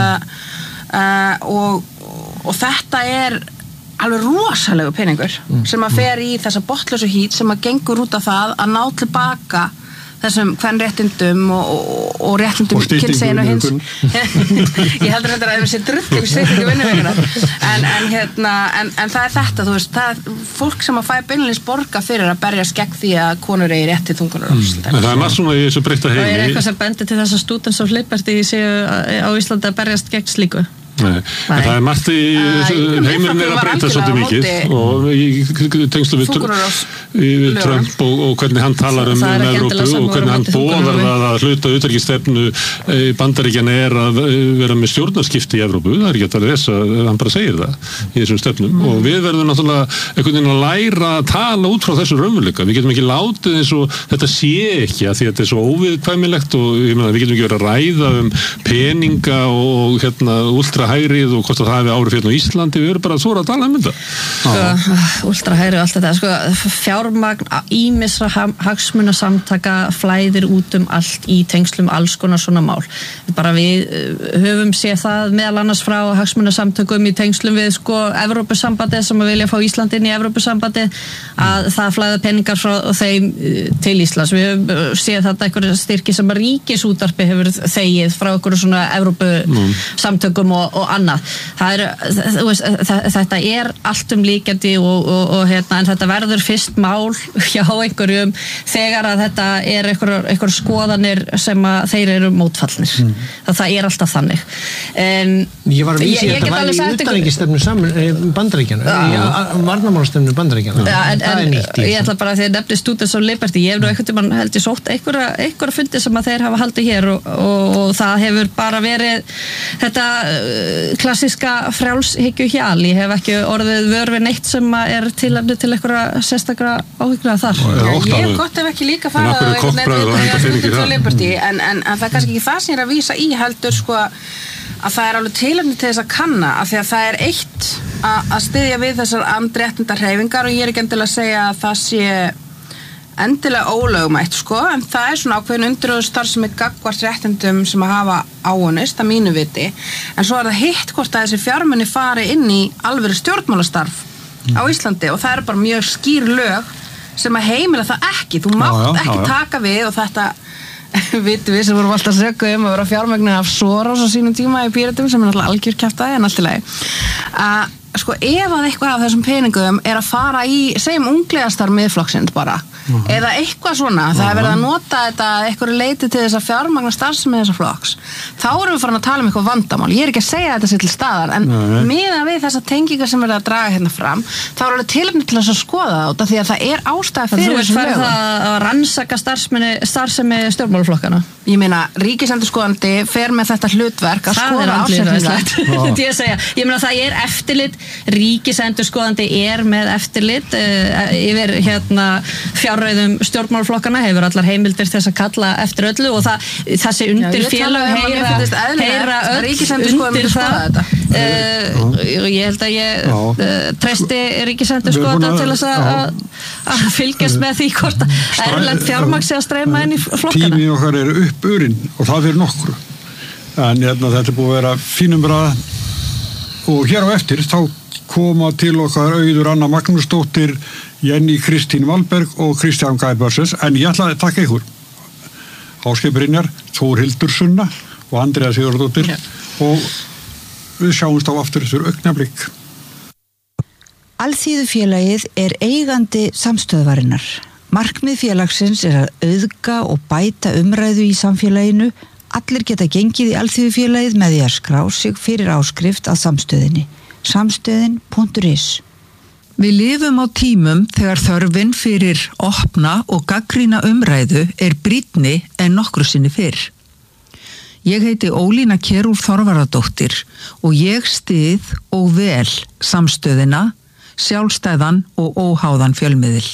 C: og þetta er alveg rosalegu peningur sem að fer í þessa botnlausu hít sem að gengur út af það að ná tilbaka þessum kvenréttindum og réttindum kynsegin og hins ég heldur þetta að það sé drull yfir styttingu vinnuveikunar en það er þetta þú veist, það er fólk sem að fæ beinleins borga fyrir að berjast gegn því að konur eigi rétt til þungunarrofs
B: það er margt svona í þessu breytta heimi
A: og er eitthvað sem bendir til þess að Students of Liberty séu á Íslandi að berjast gegn slíku
B: Nei. En það er margt í heimurinn að breyta svolítið mikið og í tengslu við Trump og hvernig hann talar Evrópu og hvernig hann boðar það að hluta utanríkisstefnu í Bandaríkjanna að vera með stjórnarskipti í Evrópu, það er ekki að þess að hann bara segir það í þessum stefnum og við verðum náttúrulega einhvern veginn að læra að tala út frá þessu raunveruleika, við getum ekki látið eins og þetta sé ekki að því að þetta er svo óviðkvæmilegt og ég meina við getum ekki verið að ræða peninga og ultrahægrið og hvort að það hefði áhrif hérna á Íslandi við erum bara svo að tala þetta
A: ultrahægrið og allt þetta fjármagn ýmissa hagsmunasamtaka flæðir út allt í tengslum alls konar svona mál bara við höfum séð það meðal annars frá hagsmunasamtökum í tengslum við Evrópusambandið sem að vilja fá Ísland inn í Evrópusambandið að það flæða peningar frá þeim til Íslands við höfum séð þetta einhverja styrki sem að Ríkisútvarpið hefur þegið frá einhverju svona Evrópusamtökum og og annað. Þetta allt líkjandi og en þetta verður fyrst mál hjá einhverjum þegar að þetta einhver skoðanir sem að þeir eru mótfallnir. Það alltaf þannig.
E: Ég var að vísa þetta var í utanríkisstefnu Bandaríkjanna, varnarmálastefnu Bandaríkjanna. Það nýtt í.
A: Ég ætla bara að þeir nefni Students of Liberty, ég hef nú einhvern tímann held ég sótt einhverja fundi sem að þeir hafa haldið hér og það hefur bara verið þetta klassíska frjálshyggjuhjal. Ég hef ekki orðið vör við neitt sem tilefni til einhverja sérstakra áhyggjur þar.
C: Ég hef gott ef ekki líka farað en það kannski ekki það sem ég að vísa í heldur sko að það alveg tilefni til þess að kanna af því að það eitt að styðja við þessar andréttindahreyfingar og ég ekki endilega að segja að það sé endilega ólögmætt sko, en það svona ákveðin undirróðustar sem gagnvart réttindum sem að hafa áunnist að mínu viti, en svo það hitt hvort að þessi fjármuni fari inn í alvöru stjórnmálastarf á Íslandi og það bara mjög skýr lög sem að heimila það ekki, þú mátt ekki taka við og þetta vitum við sem vorum alltaf að sögja að vera fjármögnin af Soros á sínum tíma í Pírötum sem náttúrulega algjör kjaftaði en allt í lagi sko ef að eitthvað af þessum peningum að fara í, segjum ungliðastar miðflokksins bara, eða eitthvað svona það verið að nota þetta eitthvað leiti til þess að fjármagna starfsemi þessa flokks þá erum við farin að tala eitthvað vandamál ég ekki að segja þetta sér til staðar en miðað við þessa tengingar sem verið að draga hérna fram þá alveg tilefni til þess að skoða það því að það ástæða fyrir þessum lögum. Þú farið að rannsaka starfsemi stjórnmálaflokkana? Ég meina, ríkisendurskoðandi fer með þetta hlutverk að skoða ársreikninga. Ég meina það eftirlit ríkisendurskoðandi með eftirlit yfir fjárreiðum stjórnmálaflokkana hefur allar heimildir þess að kalla eftir öllu og þessi undir félög heyra öll undir það ég held að ég treysti ríkisendurskoðanda til þess að fylgjast með því hvort erlent fjármagn sé að streyma inn í flokkana.
D: Tími okkar uppurinn og það fyrir nokkru en þetta búið að vera fínum ræða og hér á eftir þá koma til okkar Auður Anna Magnúsdóttir, Jenny Kristín Valberg og Kristján Guy Börses en ég ætla að taka ykkur Ásgeir Brynjar, Þórhildur Sunna og Andrea Sigurðardóttir og við sjáumst á aftur þurr augnablik.
F: Alþýðufélagið eigandi samstöðvarinnar. Markmið félagsins að auðga og bæta umræðu í samfélaginu. Allir geta gengið í Alþýðufélagið með því að skrá sig fyrir áskrift að samstöðinni. Samstöðin.is.
G: Við lifum á tímum þegar þörfin fyrir opna og gagnrýna umræðu brýnni en nokkru sinni fyrr. Ég heiti Ólína Kjerúlf Þorvarðardóttir og ég styð og vel samstöðina, sjálfstæðan og óháðan fjölmiðil.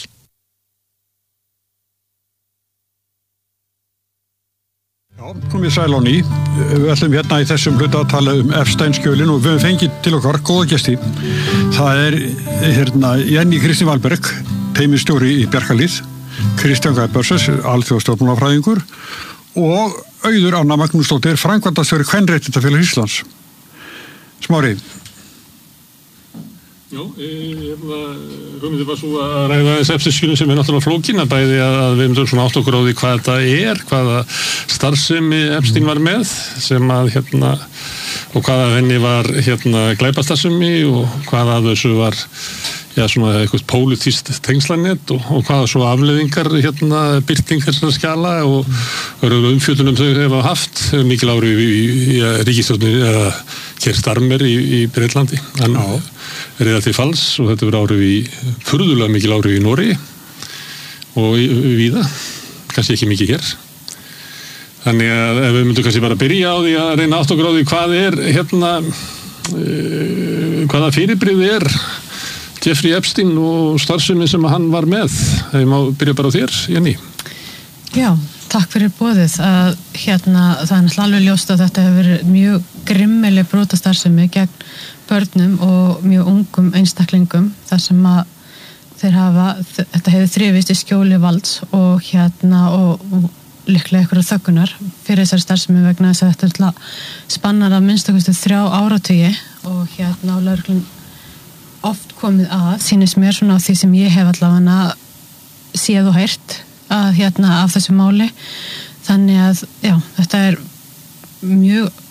D: Já, komið sæl á ný. Við ætlum hérna í þessum hluta að tala Epstein-skjölin og við höfum fengið til okkar góða gesti. Það Jenny Kristín Valberg, teymistjóri í Bjarkarhlíð, Kristján Guy Börses, alþjóðastjórnmálafræðingur og Auður Anna Magnúsdóttir, framkvæmdastjóri Kvenréttindafélags Íslands. Smári.
B: Já, hugmyndin var svo að ræða þess Epstein-skjölin sem náttúrulega flókin að bæði að við myndum svona átt okkur á því hvað þetta hvaða starfsemi Epstein var með sem að og hvaða henni var glæpastarfsemi og hvaða þessu var svona eitthvað pólitískt tengslanett og hvaða svo afleiðingar birting þessara skjala og umfjöllunum þau hefa haft mikil áhrif í ríkisstjórninni eða Keir Starmer í Breitlandi. Hann reyða til falls og þetta verið áhrif í furðulega mikil áhrif í Noregi og víða, kannski ekki mikið hér. Þannig að ef við myndum kannski bara byrja á því að reyna átt okkur á því hvað hvaða fyrirbrigði Jeffrey Epstein og starfsemi sem hann var með. Ég má byrja bara á þér, Jenny.
H: Já, takk fyrir boðið. Það náttúrulega alveg ljóst að þetta hefur verið mjög grimmileg brotastarfsemi gegn börnum og mjög ungum einstaklingum þar sem að þetta hefur þrifist í skjóli valds og líklega einhverja þöggunar fyrir þessari starfsemi vegna þess að þetta spannar að minnstakosti 3 áratugi og lögreglan oft komið sýnist mér svona á því sem ég hef allavega séð og heyrt af þessu máli þannig að já, þetta mjög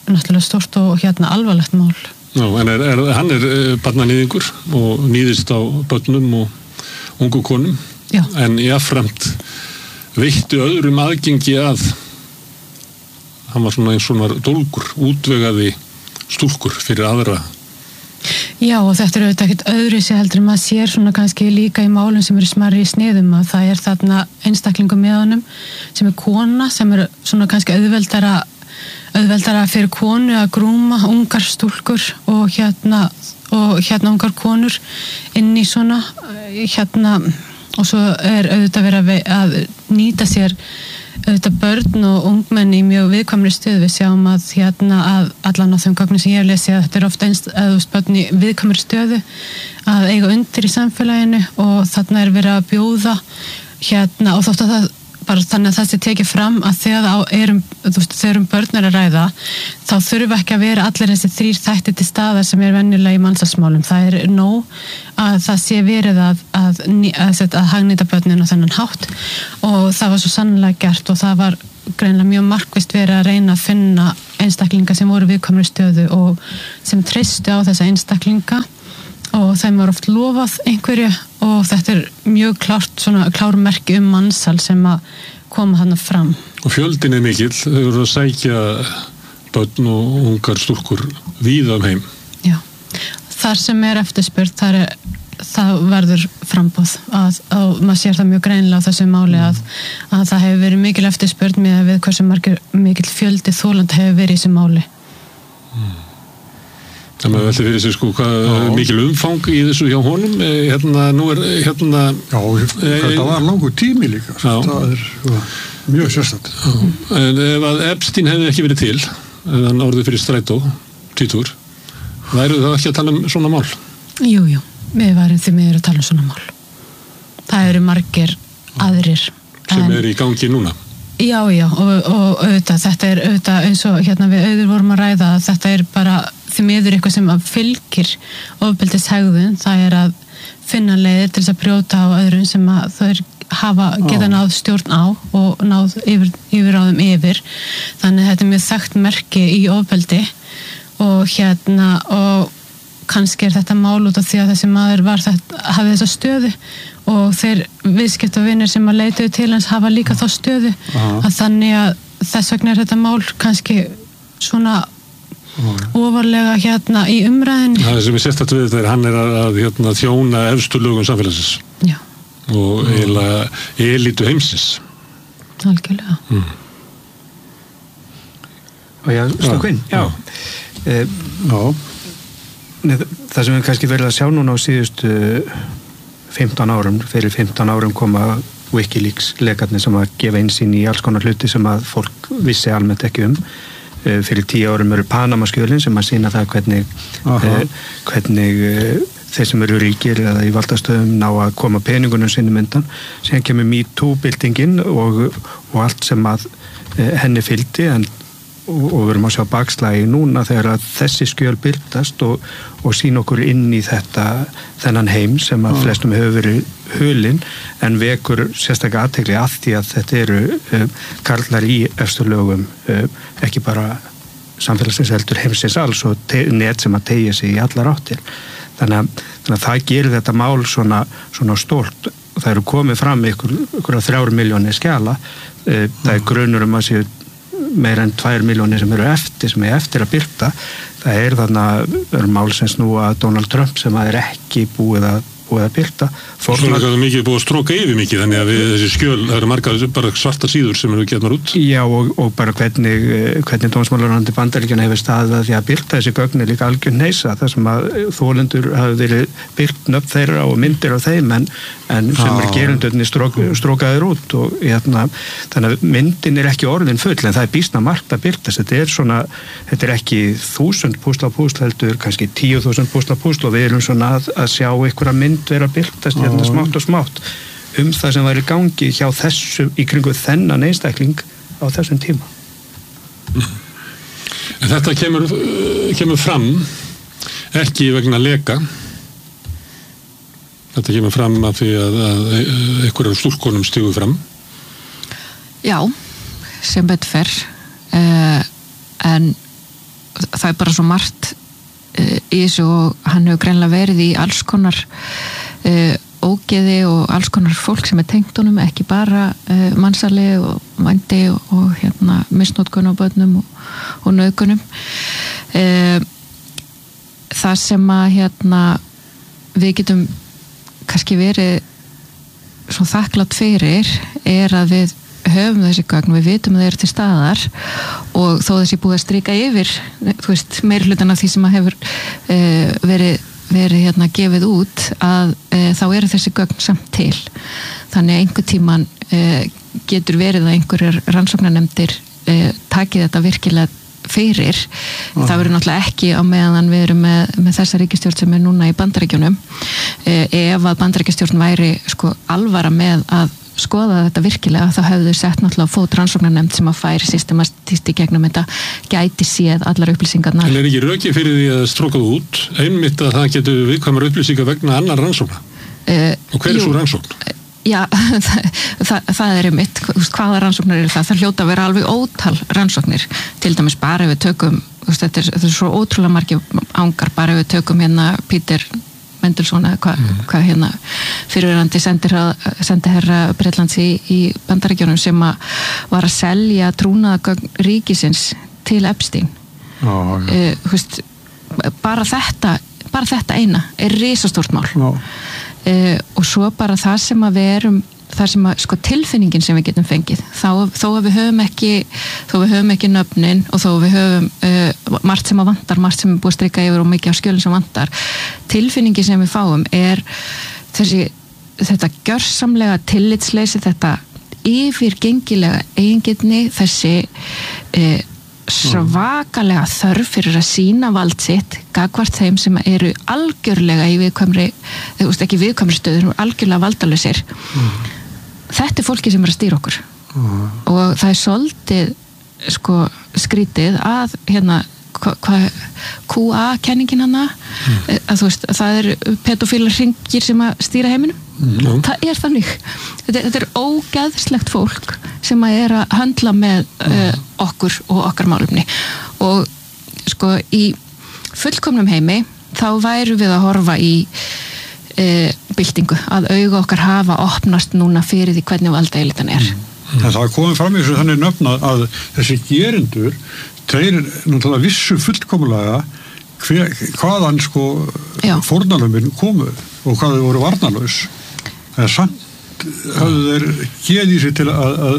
H: náttúrulega stórt og alvarlegt mál.
B: Já, en hann barnanýðingur og nýðist á börnum og ungu konum.
H: Já.
B: En jafnframt veitti öðrum aðgengi að hann var svona eins og dólgur, útvegaði stúlkur fyrir aðra.
H: Já, og þetta auðvitað ekkert öðru sér heldur maður sér svona kannski líka í málum sem eru smærri í sniðum að það þarna einstaklingum með honum sem kona sem svona kannski auðveldara fyrir konu að grúma ungar stúlkur og ungar konur inn í svona og svo auðvitað verið að nýta sér auðvitað börn og ungmenn í mjög viðkvæmri stöðu. Við sjáum að að allan á þeim gögnum sem ég hef lesið að þetta ofta börn í viðkvæmri stöðu að eiga undir í samfélaginu og þarna verið að bjóða og þótt að það bara þannig að það sé tekið fram að þegar börn að ræða þá þurfa ekki að vera allir þessi 3 þættir til staðar sem venjulega í mansalsmálum. Það nóg að það sé verið að hagnýta börnin á þennan hátt og það var svo sannlega gert og það var greinilega mjög markvisst verið að reyna að finna einstaklinga sem voru viðkvæmri stöðu og sem treystu á þessa einstaklinga og þeim var oft lofað einhverju og þetta mjög klármerki mansal sem að koma þarna fram.
B: Og fjöldin mikill, þau eru að sækja börn og ungar stúlkur víða heim.
H: Já, þar sem eftirspurn, það verður framboð og maður sér það mjög greinilega á þessu máli að það hefur verið mikil eftirspurn með við hversu mikil fjöldi þolandi hefur verið í þessu máli.
B: Það með veldi fyrir sig hvað mikil umfang í þessu hjá honum nú
D: Já, þetta var langur tími líka það mjög sérstætt
B: En ef að Epstein hefði ekki verið til þann orðið fyrir strætó títur, væru það ekki að tala svona mál?
H: Jú, við værum því miður að tala svona mál það eru margir aðrir
B: sem í gangi núna
H: Já, og auðvitað, þetta auðvitað eins og við auður vorum að ræða að þetta bara því miður eitthvað sem fylgir ofbeldishegðun, það að finna leiðir til þess að brjóta á öðrum sem að þau geta náð stjórn á og náð yfirráðum yfir. Þannig að þetta mjög þekkt merki í ofbeldi og kannski þetta mál út af því að þessi maður hafði þessa stöðu og þeir viðskiptavinir sem að leituðu til hans hafa líka þá stöðu að þannig að þess vegna þetta mál kannski svona ofarlega í umræðinni.
B: Það sem sérstætt við þetta hann að þjóna efstu lögum samfélagsins.
H: Já.
B: Og eiginlega elítu heimsins.
H: Algjörlega.
I: Og Stokkin, já. Það sem við kannski verið að sjá núna á síðustu 15 árum, fyrir 15 árum koma Wikileaks lekarnir sem að gefa innsýn í alls konar hluti sem að fólk vissi almennt ekki fyrir 10 árum eru Panama-skjölin sem að sýna það hvernig þeir sem eru ríkir eða í valdastöðum ná að koma peningunum sinni myndan síðan kemur MeToo-byltingin og allt sem að henni fylgdi og við erum að sjá bakslagi núna þegar að þessi skjöl byrtast og sína okkur inn í þennan heim sem að flestum hefur verið hulinn en vekur sérstaklega athygli að því að þetta eru karlar í efstu lögum ekki bara samfélagsins heldur heimsins alls og net sem að teygja sig í allar áttir þannig að það gerir þetta mál svona stórt og það eru komið fram ykkur 3 milljónir skjala það grunur að séu meira en 2 milljónir sem eru eftir að birta það þarna mál sem snúa Donald Trump sem að ekki búið að birta
B: Svona er það mikið búið að stróka yfir mikið þannig að þessi skjöl, það eru margar bara svarta síður sem eru getnar út
I: Já og bara hvernig dómsmálaráðuneyti Bandaríkjanna hefur staðið að því að birta þessi gögn líka algjör neisa þar sem að þolendur hafi verið birt nöfn þeirra og myndir á þeim en sem gerendurnir strókaðir út og þannig að myndin ekki orðin full en það býsna margt að birtast þetta ekki 1000 púsl á púsl heldur kannski 10.000 púsl á púsl og við erum svona að sjá einhverja mynd vera að birtast smátt og smátt það sem var í gangi hjá þessu í kringu þennan einstakling á þessum tíma
B: En þetta kemur fram ekki vegna leka þetta kemur fram af því að einhverjum stúlkonum stigu fram
F: Já, sem betur fer en
J: það bara svo margt í þessu og hann hefur greinilega verið í alls konar ógeði og alls konar fólk sem tengt honum, ekki bara mansali og vændi og misnotkun á börnum og nauðgunum. Það sem að við getum kannski verið svo þakklátt fyrir að við höfum þessi gögn, við vitum að þeir eru til staðar og þó þessi búið að strika yfir meirihlutan af því sem að hefur verið gefið út að þá eru þessi gögn samt til. Þannig að einhver tíman getur verið að einhverjar rannsóknarnefndir taki þetta virkilega fyrir. Það verður náttúrulega ekki á meðan við erum með þessa ríkisstjórn sem er núna í Bandaríkjunum. Ef að Bandaríkjastjórn væri alvara með að skoða þetta virkilega, þá hefðu sett náttúrulega fót rannsóknarnefnd sem að færi systematist í gegnum þetta, gæti séð allar upplýsingarnar. En
B: ekki röki fyrir því að stróka út einmitt að það getur viðkvæmar upplýsingar vegna annar rannsókna? Og hver er svo rannsókn?
J: Já, það er einmitt, hvaða rannsóknar eru það? Það hljóta að vera alveg ótal rannsóknir, til dæmis bara ef við tökum, þetta er svo ótrúlega margir ángar, bara ef við tökum Peter Mendelssohn eða hvað fyrirverandi sendiherra Bretlands í Bandaríkjunum sem var að selja trúnaðargögn ríkisins til Epstein. Bara þetta eina er risastórt mál. Og svo bara það sem að við erum, það sem að tilfinningin sem við getum fengið, þó að við höfum ekki nöfnin og þó að við höfum margt sem að vantar, margt sem er búið að strika yfir og mikið af skjölum sem vantar, tilfinningin sem við fáum er þetta gjörsamlega tillitsleysi, þetta yfirgengilega eigingirni, þessi svakalega þörf fyrir að sýna vald sitt gagnvart þeim sem eru algjörlega í viðkvæmri, ekki viðkvæmri stöður, algjörlega valdalausir. Þetta er fólki sem er að stýra okkur og það er svolítið skrítið að QA-kenningin að það er pedofílar hringir sem að stýra heiminum. Það er þannig. Þetta er ógeðslegt fólk sem að er að höndla með okkur og okkar málefni og í fullkomnum heimi þá væru við að horfa í byltingu, að auga okkar hafa opnast núna fyrir því hvernig valdaelitan er.
D: En það komið fram í þessu þannig nöfn að þessi gerendur, þeir náttúrulega vissu fullkomlega hvaðan fórnarlöfin komu og hvað þau voru varnarlaus. Það er samt höfðu þeir geð í sig til að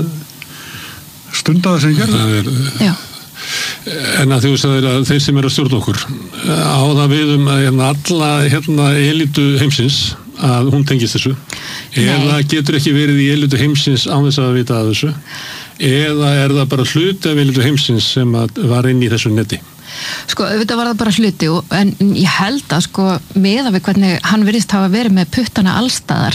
D: stunda það sem gerðu.
J: Já.
B: En að þú sagðir að þeir sem eru að stjórna okkur á það við alla elitu heimsins að hún tengist þessu eða getur ekki verið í elitu heimsins án þess að vita að þessu eða er það bara hluti af elitu heimsins sem var inn í þessu neti?
J: Auðvitað var það bara hluti en ég held að meðan við hvernig hann virðist hafa verið með puttana allstaðar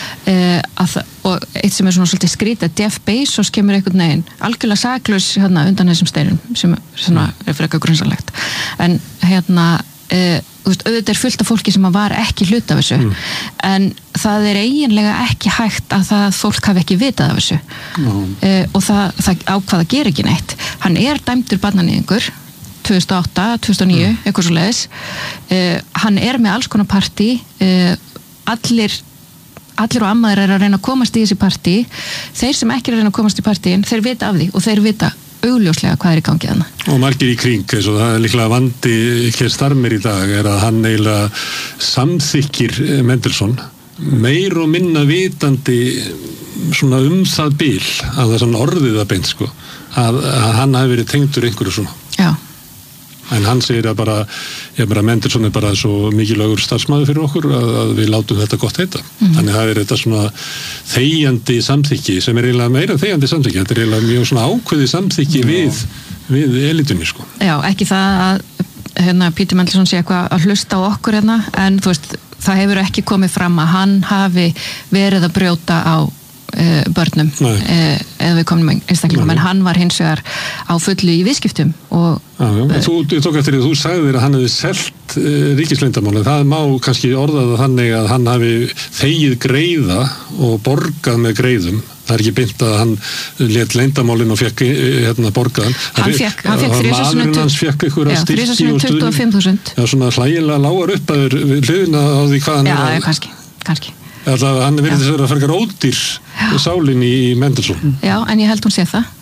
J: og eitt sem er svona svolítið skrítið, Jeff Bezos kemur einhvern veginn algjörlega saklaus undan þessum steinum sem er frekar grunnsanlegt en auðvitað er fullt af fólki sem var ekki hluti af þessu en það er eiginlega ekki hægt að það fólk hafi ekki vitað af þessu og það ákvað að gera ekki neitt. Hann er dæmdur barnaníðingur 2008, 2009, eitthvað svo leiðis. Hann er með alls konar partí, allir og ammaður er að reyna að komast í þessi partí, þeir sem ekki er að reyna að komast í partíin, þeir vita af því og þeir vita augljóslega hvað er í gangi þarna.
B: Og margir í kring, eins og það er líklega vandi Keir Starmer í dag, er að hann eiginlega samþykkir Mendelssohn, meir og minna vitandi svona það bil, að það er svona orðið að beint, að hann hafi verið tengdur einhverju svona.
J: Já.
B: En hann segir að bara Mendelssohn er bara svo mikilvægur starfsmaður fyrir okkur að við látum þetta gott heita. Þannig það er þetta svona þegjandi samþykki sem er eiginlega meira þegjandi samþykki. Þetta er eiginlega mjög svona ákveði samþykki við elitunni,
J: Já, ekki það að Peter Mendelssohn sé eitthvað að hlusta á okkur en þú veist, það hefur ekki komið fram að hann hafi verið að brjóta á börnum eða við komum einstaklingum en hann var hins vegar á fullu í viðskiptum og
B: Þú tók eftir því að þú sagðir að hann hefði selt ríkisleyndarmál, það má kannski orðað þannig að hann hafi þegið greiða og borgað með greiðum Það ekki beint að hann lét leyndamálinn og fekk borgaðan.
J: Hann fekk 3.000
B: maðurinn hans fekk ykkur að styrki og stuðning.
J: 3.025.000.
B: Já, svona hlægilega lágar upp að hliðina á því hvað hann
J: Já, kannski.
B: Alltaf, hann verið þess að vera frekar ódýr sálinn í Mendelssohn.
J: Já, en ég held hún sé það.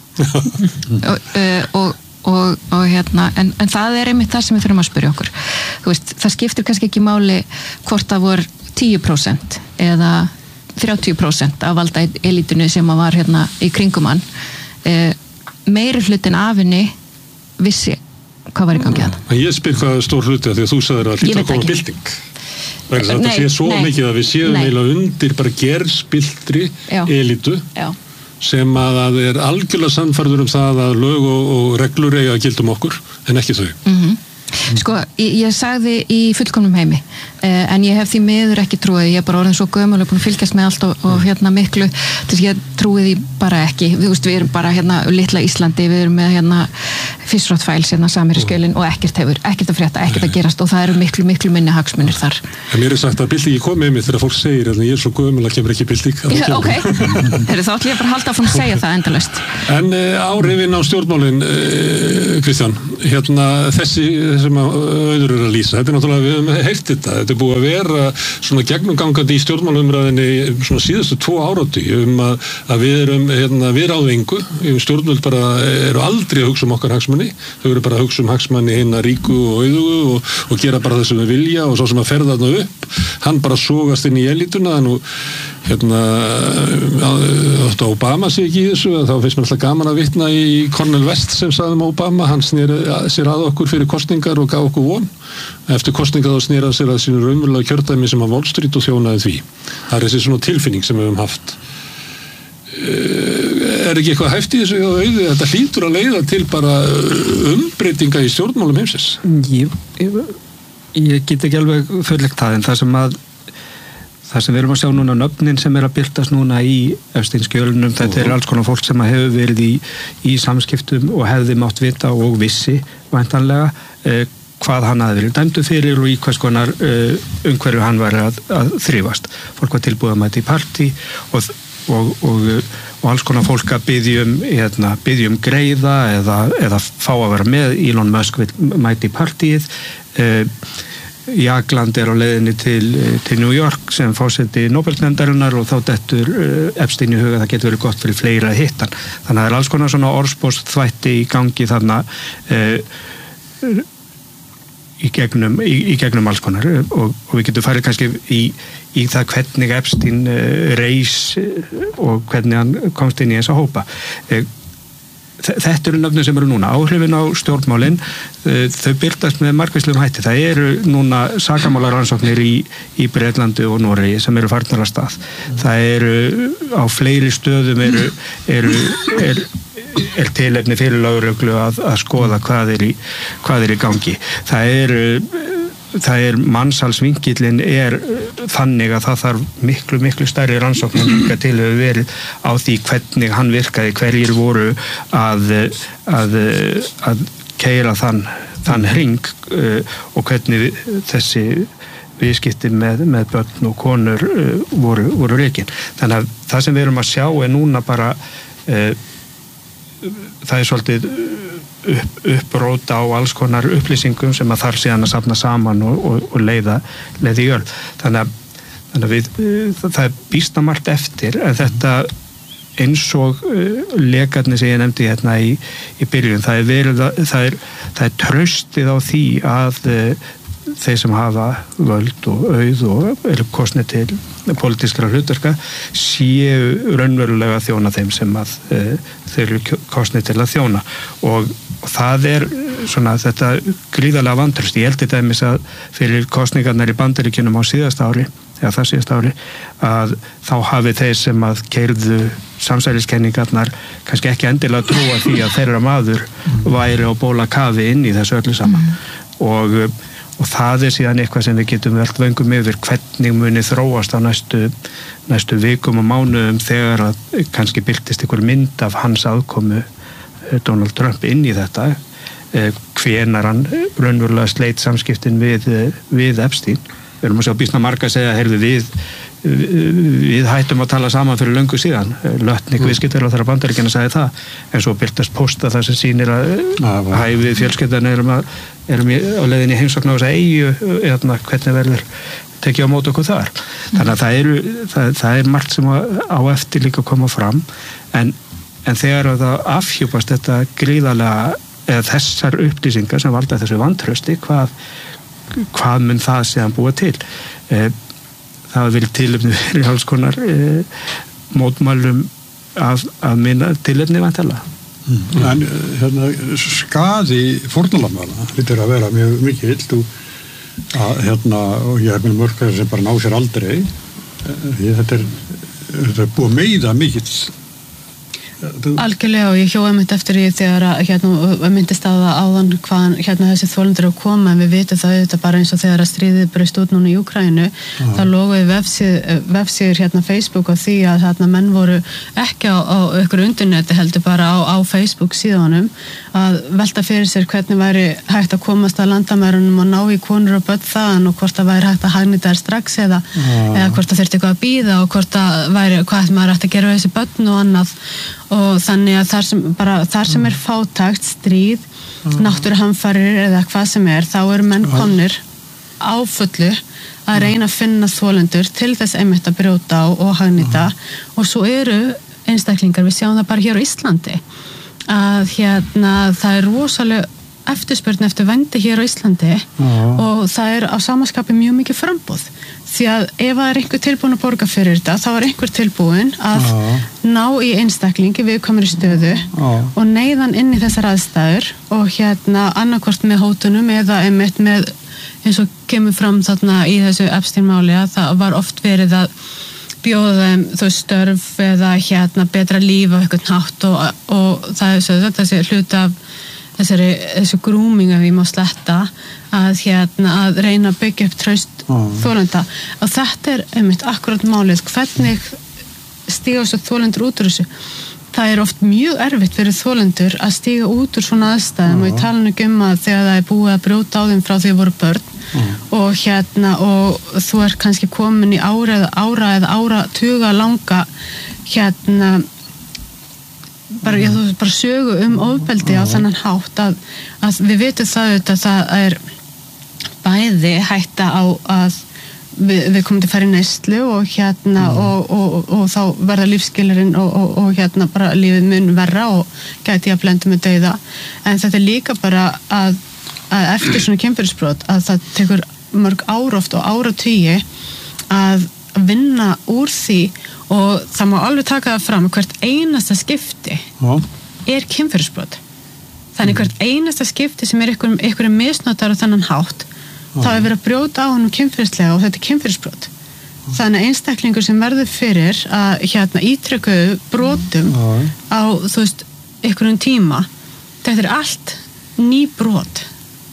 J: En það einmitt það sem við þurfum að spyrja okkur. Þú veist, það skiptir kannski ekki máli hvort það voru 10% eða 30% af valda elítinu sem var í kringum hann. Meiri hlutin af henni vissi hvað var í gangi hann.
B: Ég spyr hvað stór hluti að því að þú sagðir að hlýta að koma bylting. Þetta sé svo mikið að við séum eiginlega undir bara gerspiltri elítu sem að það algjörlega sannfærður það að lög og reglur eiga að gilda okkur en ekki þau.
J: Sko, ég sagði í fullkomnum heimi en ég hef því miður ekki trúið, ég bara orðin svo gömul og búin að fylgjast með allt og miklu þess að ég trúið því bara ekki við erum bara litla Íslandi, við erum með Fischroth-Files Samherjaskjölin og ekkert að frétta, ekkert að gerast og það eru miklu minni hagsmunir þar.
B: En mér sagt að byltingi komið mig þegar fólk segir að ég svo gömul að kemur ekki bylting.
J: Ok, þá ætlum ég bara að halda áfram að segja það endalaust.
B: En áhrifin á stjórnmálin, Kristján, þessi sem auður að lýsa, þetta náttúrulega, við höfum heyrt þetta er búið að vera svona gegnumgangandi í stjórnmálumræðinni svona síðustu 2 áratugi að við erum við ráðum engu, stjórnvöld bara eru aldrei að hugsa okkar hagsmuni, þau eru bara að hugsa hagsmuni hinna ríku og auðugu og gera bara það sem við vilja og svo sem að ferða þarna upp, hann bara sogast inn í elítuna, nú Obama sé ekki í þessu, þá finnst mér alltaf gaman að vitna í Cornel West sem sagði Obama, hann sneri sér að okkur fyrir kosningar og gaf okkur von. Eftir kosningar þá sneri hann sér að sínu raunverulega kjördæmi sem að Wall Street og þjónaði því. Það þessi svona tilfinning sem við höfum haft. Ekki eitthvað hæft í þessu hjá auði? Þetta hlýtur að leiða til bara umbreytinga í stjórnmálum heimsins.
I: Ég get ekki alveg fullegt það, en það sem við erum að sjá núna, nöfnin sem að birtast núna í Epstein-skjölunum, þetta alls konar fólk sem hefur verið í samskiptum og hefði mátt vita og vissi væntanlega hvað hann hafði verið dæmdur fyrir og í hvers konar umhverju hann var að þrífast. Fólk var tilbúið að mæta í partí og alls konar fólk að biðja um greiða eða fá að vera með. Elon Musk vil mæta í partíið. Jagland á leiðinni til New York sem fórseti Nobelsnefndarinnar og þá dettur Epstein í huga það getur verið gott fyrir fleira að hitta hann. Þannig að það alls konar svona orðspósþvætti í gangi þarna í gegnum alls konar og við getum farið kannski í það hvernig Epstein reis og hvernig hann komst inn í þessa hópa. Þetta eru nöfnir sem eru núna. Áhrifin á stjórnmálin, þau birtast með margvíslegum hætti. Það eru núna sakamálarannsóknir í Bretlandi og Noregi sem eru farnar af stað. Það eru á fleiri stöðum er tilefni fyrir lögreglu að skoða hvað er í gangi. Það er mannsalsvinkillinn þannig að það þarf miklu stærri rannsóknir líka til hefur verið á því hvernig hann virkaði, hverjir voru að keyra þann hring og hvernig þessi viðskipti með börn og konur voru rekin. Þannig að það sem við erum að sjá er núna bara það er svolítið uppróta á alls konar upplýsingum sem að þarf síðan að safna saman og leiða í jörð. Þannig að það er býsta margt eftir en þetta eins og lekarnir sem ég nefndi hérna í byrjun, það er traustið á því að þeir sem hafa völd og auð og eru kosnir til pólitískra hlutverka séu raunverulega að þjóna þeim sem að þeir eru kosnir til að þjóna og það er svona þetta gríðarlega vantraust. Ég held til dæmis að fyrir kosningarnar í Bandaríkjunum á síðasta ári að þá hafi þeir sem að keyrðu samsæriskenningarnar kannski ekki endilega trúa því að þeirra maður væri á bóla kafi inn í þessu öllu saman og það er síðan eitthvað sem við getum velt vöngum yfir hvernig muni þróast á næstu vikum og mánuðum þegar að kannski birtist einhver mynd af hans aðkomu Donald Trump inn í þetta hvenar hann raunverulega sleit samskiptin við Epstein. Við erum að sjá býsna marga að segja, heyrðu við hættum að tala saman fyrir löngu síðan. Lötnik viðskiptaráðherra Bandaríkjanna sagði það, en svo birtast posta það sem sýnir að hæfið fjölskyldan erum á leiðinni heimsókn á þessa eyju, hvernig verður tekið á móti okkur þar. Þannig að það er margt sem á eftir líka að koma fram, en þegar það afhjúpast þetta gríðarlega, eða þessar upplýsingar sem valda þessu vantrausti, hvað mun það séðan búa til? Það vil tilefni verið alls konar mótmælum af minna tilefni vantilega.
D: En skaði fórnarlamana lítur að vera mjög mikill og ég hef með mörg sem bara ná sér aldrei. Þetta er búið að meiða mikill.
H: Algjörlega, og ég hjóði mitt eftir því þegar myndist á það áðan hvaðan þessi þolendur að koma, en við vitum það auðvitað bara eins og þegar að stríðið braust út núna í Úkraínu, þá loguði vefsíður Facebook á því að menn voru ekki á ykkur interneti, heldur bara á Facebook síðanum, að velta fyrir sér hvernig væri hægt að komast að landamærunum og ná í konur og börn þaðan, og hvort það væri hægt að hagnýta þær strax eða hvort það þurfti eitthvað að bíða, og hvort það væri, hvað maður ætti að gera við þessi börn og annað. Og þannig að þar sem er fátækt, stríð, náttúruhamfarir eða hvað sem er, þá eru menn komnir á fullu að reyna að finna þolendur til þess einmitt að brjóta á og hagnýta, og svo eru einstaklingar, við sjáum það bara hér á Íslandi, að það er rosalega eftirspurn eftir vændi hér á Íslandi, og það er á samaskapi mjög mikið framboð. Því að ef það er einhver tilbúin að borga fyrir þetta, þá er einhver tilbúin að ná í einstaklingi viðkomandi stöðu og neyðan inn í þessar aðstæður, og annarkvort með hótunum eða einmitt með, eins og kemur fram þarna í þessu Epstein-máli, að það var oft verið að bjóða þeim þau störf eða betra líf á einhvern hátt, og það er þessi hluti af þessu grúming, ef ég má sletta, að reyna að byggja upp traust þolenda, og þetta er einmitt akkurat málið, hvernig stíga svo þolendur út úr þessu. Það er oft mjög erfitt fyrir þolendur að stíga út úr svona aðstæðum, og ég tala nú ekki að þegar það er búið að brjóta á þeim frá því að voru börn, og þú er kannski komin í ára eða áratuga langa bara sögu ofbeldi á þannan hátt að við vitum það að það er bæði hætta á að við komum til að fara í neyslu og þá verða lífsskilurinn og bara lífið mun verra og gæti að blenda með dauða, en þetta er líka bara að eftir svona kynferðisbrot að það tekur mörg ár oft og áratugi að vinna úr því, og það má alveg taka það fram, hvert einasta skipti er kynferðisbrot. Þannig hvert einasta skipti sem er einhverjum misnotar á þennan hátt, þá er verið að brjóta á honum kynferðislega, og þetta er kynferðisbrot. Þannig að einstaklingur sem verður fyrir að ítrekuðu brotum á, einhverjum tíma, þetta er allt ný brot.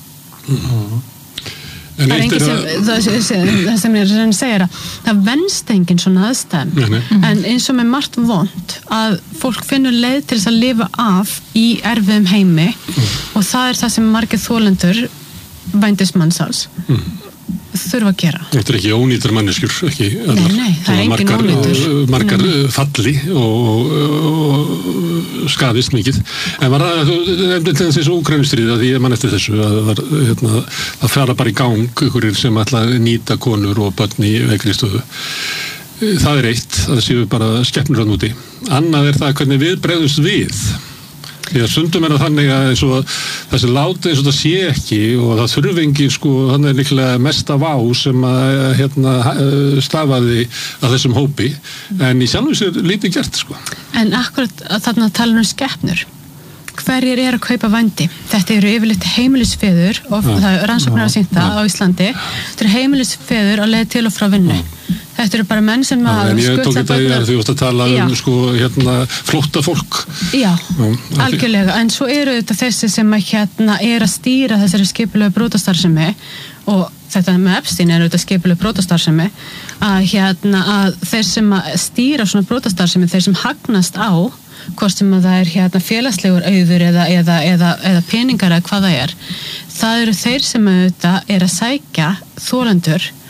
H: Það er enginn sem ég segir að það venst enginn svona aðstæðum, en eins og með margt vont að fólk finnur leið til þess að lifa af í erfiðum heimi, og það er það sem margir þolendur vændismannsals þurfa að gera.
B: Þetta er ekki ónýtar manneskjur, ekki allar.
H: Nei, það er engin ónýtur.
B: Margar falli og skaðist mikið. En var það þessi Úkraínustríð, að ég man eftir þessu, að fara bara í gang einhverjir sem ætla að nýta konur og börn í veikri stöðu. Það er eitt, að það séu bara skepnur hann úti. Annað er það hvernig við bregðumst við. Því að stundum er það þannig að þessi láti eins og það sé ekki, og það þurfingi hann er líklega mesta vá sem að stafaði að þessum hópi, en í sjálfu sér lítið gert
H: En akkurat þarna tala skepnur, hverjir er að kaupa vændi? Þetta eru yfirleitt heimilisfeður, og það er rannsóknar að sýnt það á Íslandi, þetta eru heimilisfeður á leið til og frá vinnu. Þetta eru bara menn sem að
B: en ég tók þetta í að þú varst að tala flótta fólk.
H: Já, algjörlega, en svo eru þetta þessi sem er að stýra þessari skipulegu brotastarfsemi, og þetta með Epstein er þetta skipulegu brotastarfsemi, að þeir sem að stýra svona brotastarfsemi, þeir sem hagnast á, hvort sem að það er félagslegur auður eða peningar eða hvað það er eru þeir sem auðvitað er að sækja þolendur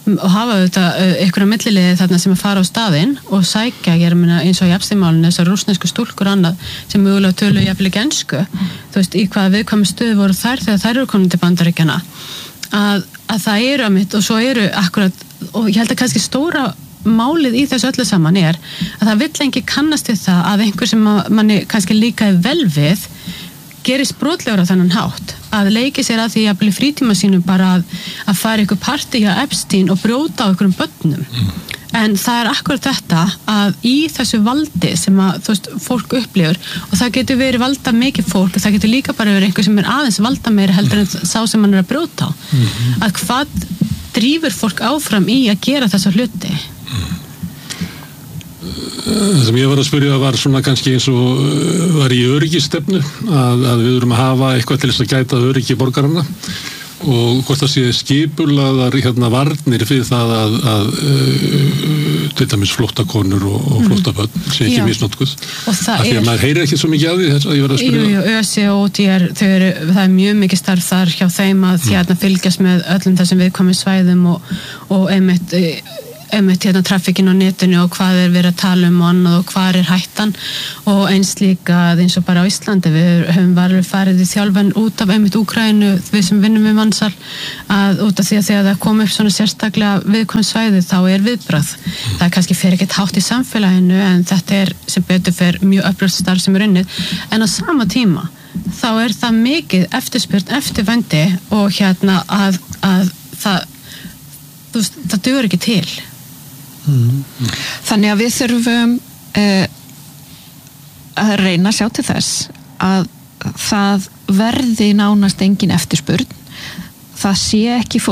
H: og hafa auðvitað einhverja milliliði þarna sem að fara á staðinn og sækja, ég meina eins og í Epstein-málinu þessar rússnesku stúlkur annað sem mögulega tölu jafnvel ekki ensku, þú veist, í hvaða viðkvæmu stöðu voru þær þegar þær eru komin til Bandaríkjanna að það eru að mitt og svo eru akkurat, og ég held að kannski stóra málið í þessu öllu saman að það vill engi kannast við það að einhver sem manni kannski líkaði vel við gerist brotlegur á þennan hátt að leiki sér að því að bli frítíma sínum bara að fara ykkur partí hjá Epstein og brjóta á ykkurum börnum en það akkurat þetta að í þessu valdi sem að þú veist, fólk upplifur og það getur verið valda mikið fólk það getur líka bara verið einhver sem aðeins valda meira heldur en sá sem hann að brjóta á að hvað drífur fólk áfram í að gera þessa hluti
B: Það sem ég var að spyrja var svona kannski eins og var í öryggistefnu að við erum að hafa eitthvað til þess að gæta öryggi borgaranna og hvort það sé skipulaðar varnir fyrir það að til dæmis flóttakonur og flóttabörn sé ekki misnotkuð af því að maður heyrir ekki svo mikið að því þess að ég var að spyrja
H: ÖSI og ODR, það er mjög mikið starf þar hjá þeim að fylgjast með öllum þessum viðkvæmum svæðum og einmitt trafikkin á netinu og hvað verið að tala og annað og hvað hættan og eins líka eins og bara á Íslandi við höfum farið í þjálfun út af einmitt Úkraínu, við sem vinnum við mansal að út af því að þegar það kom upp svona sérstaklega viðkvæm svæði þá viðbragð, það kannski fer ekkert hátt í samfélaginu en þetta sem betur fer mjög öflugt starf sem unnið en á sama tíma þá það mikið eftirspurn eftir vendi og að það dugur ekki til
J: Þannig að við þurfum að reyna að sjá til þess að það verði nánast engin eftirspurn það sé ekki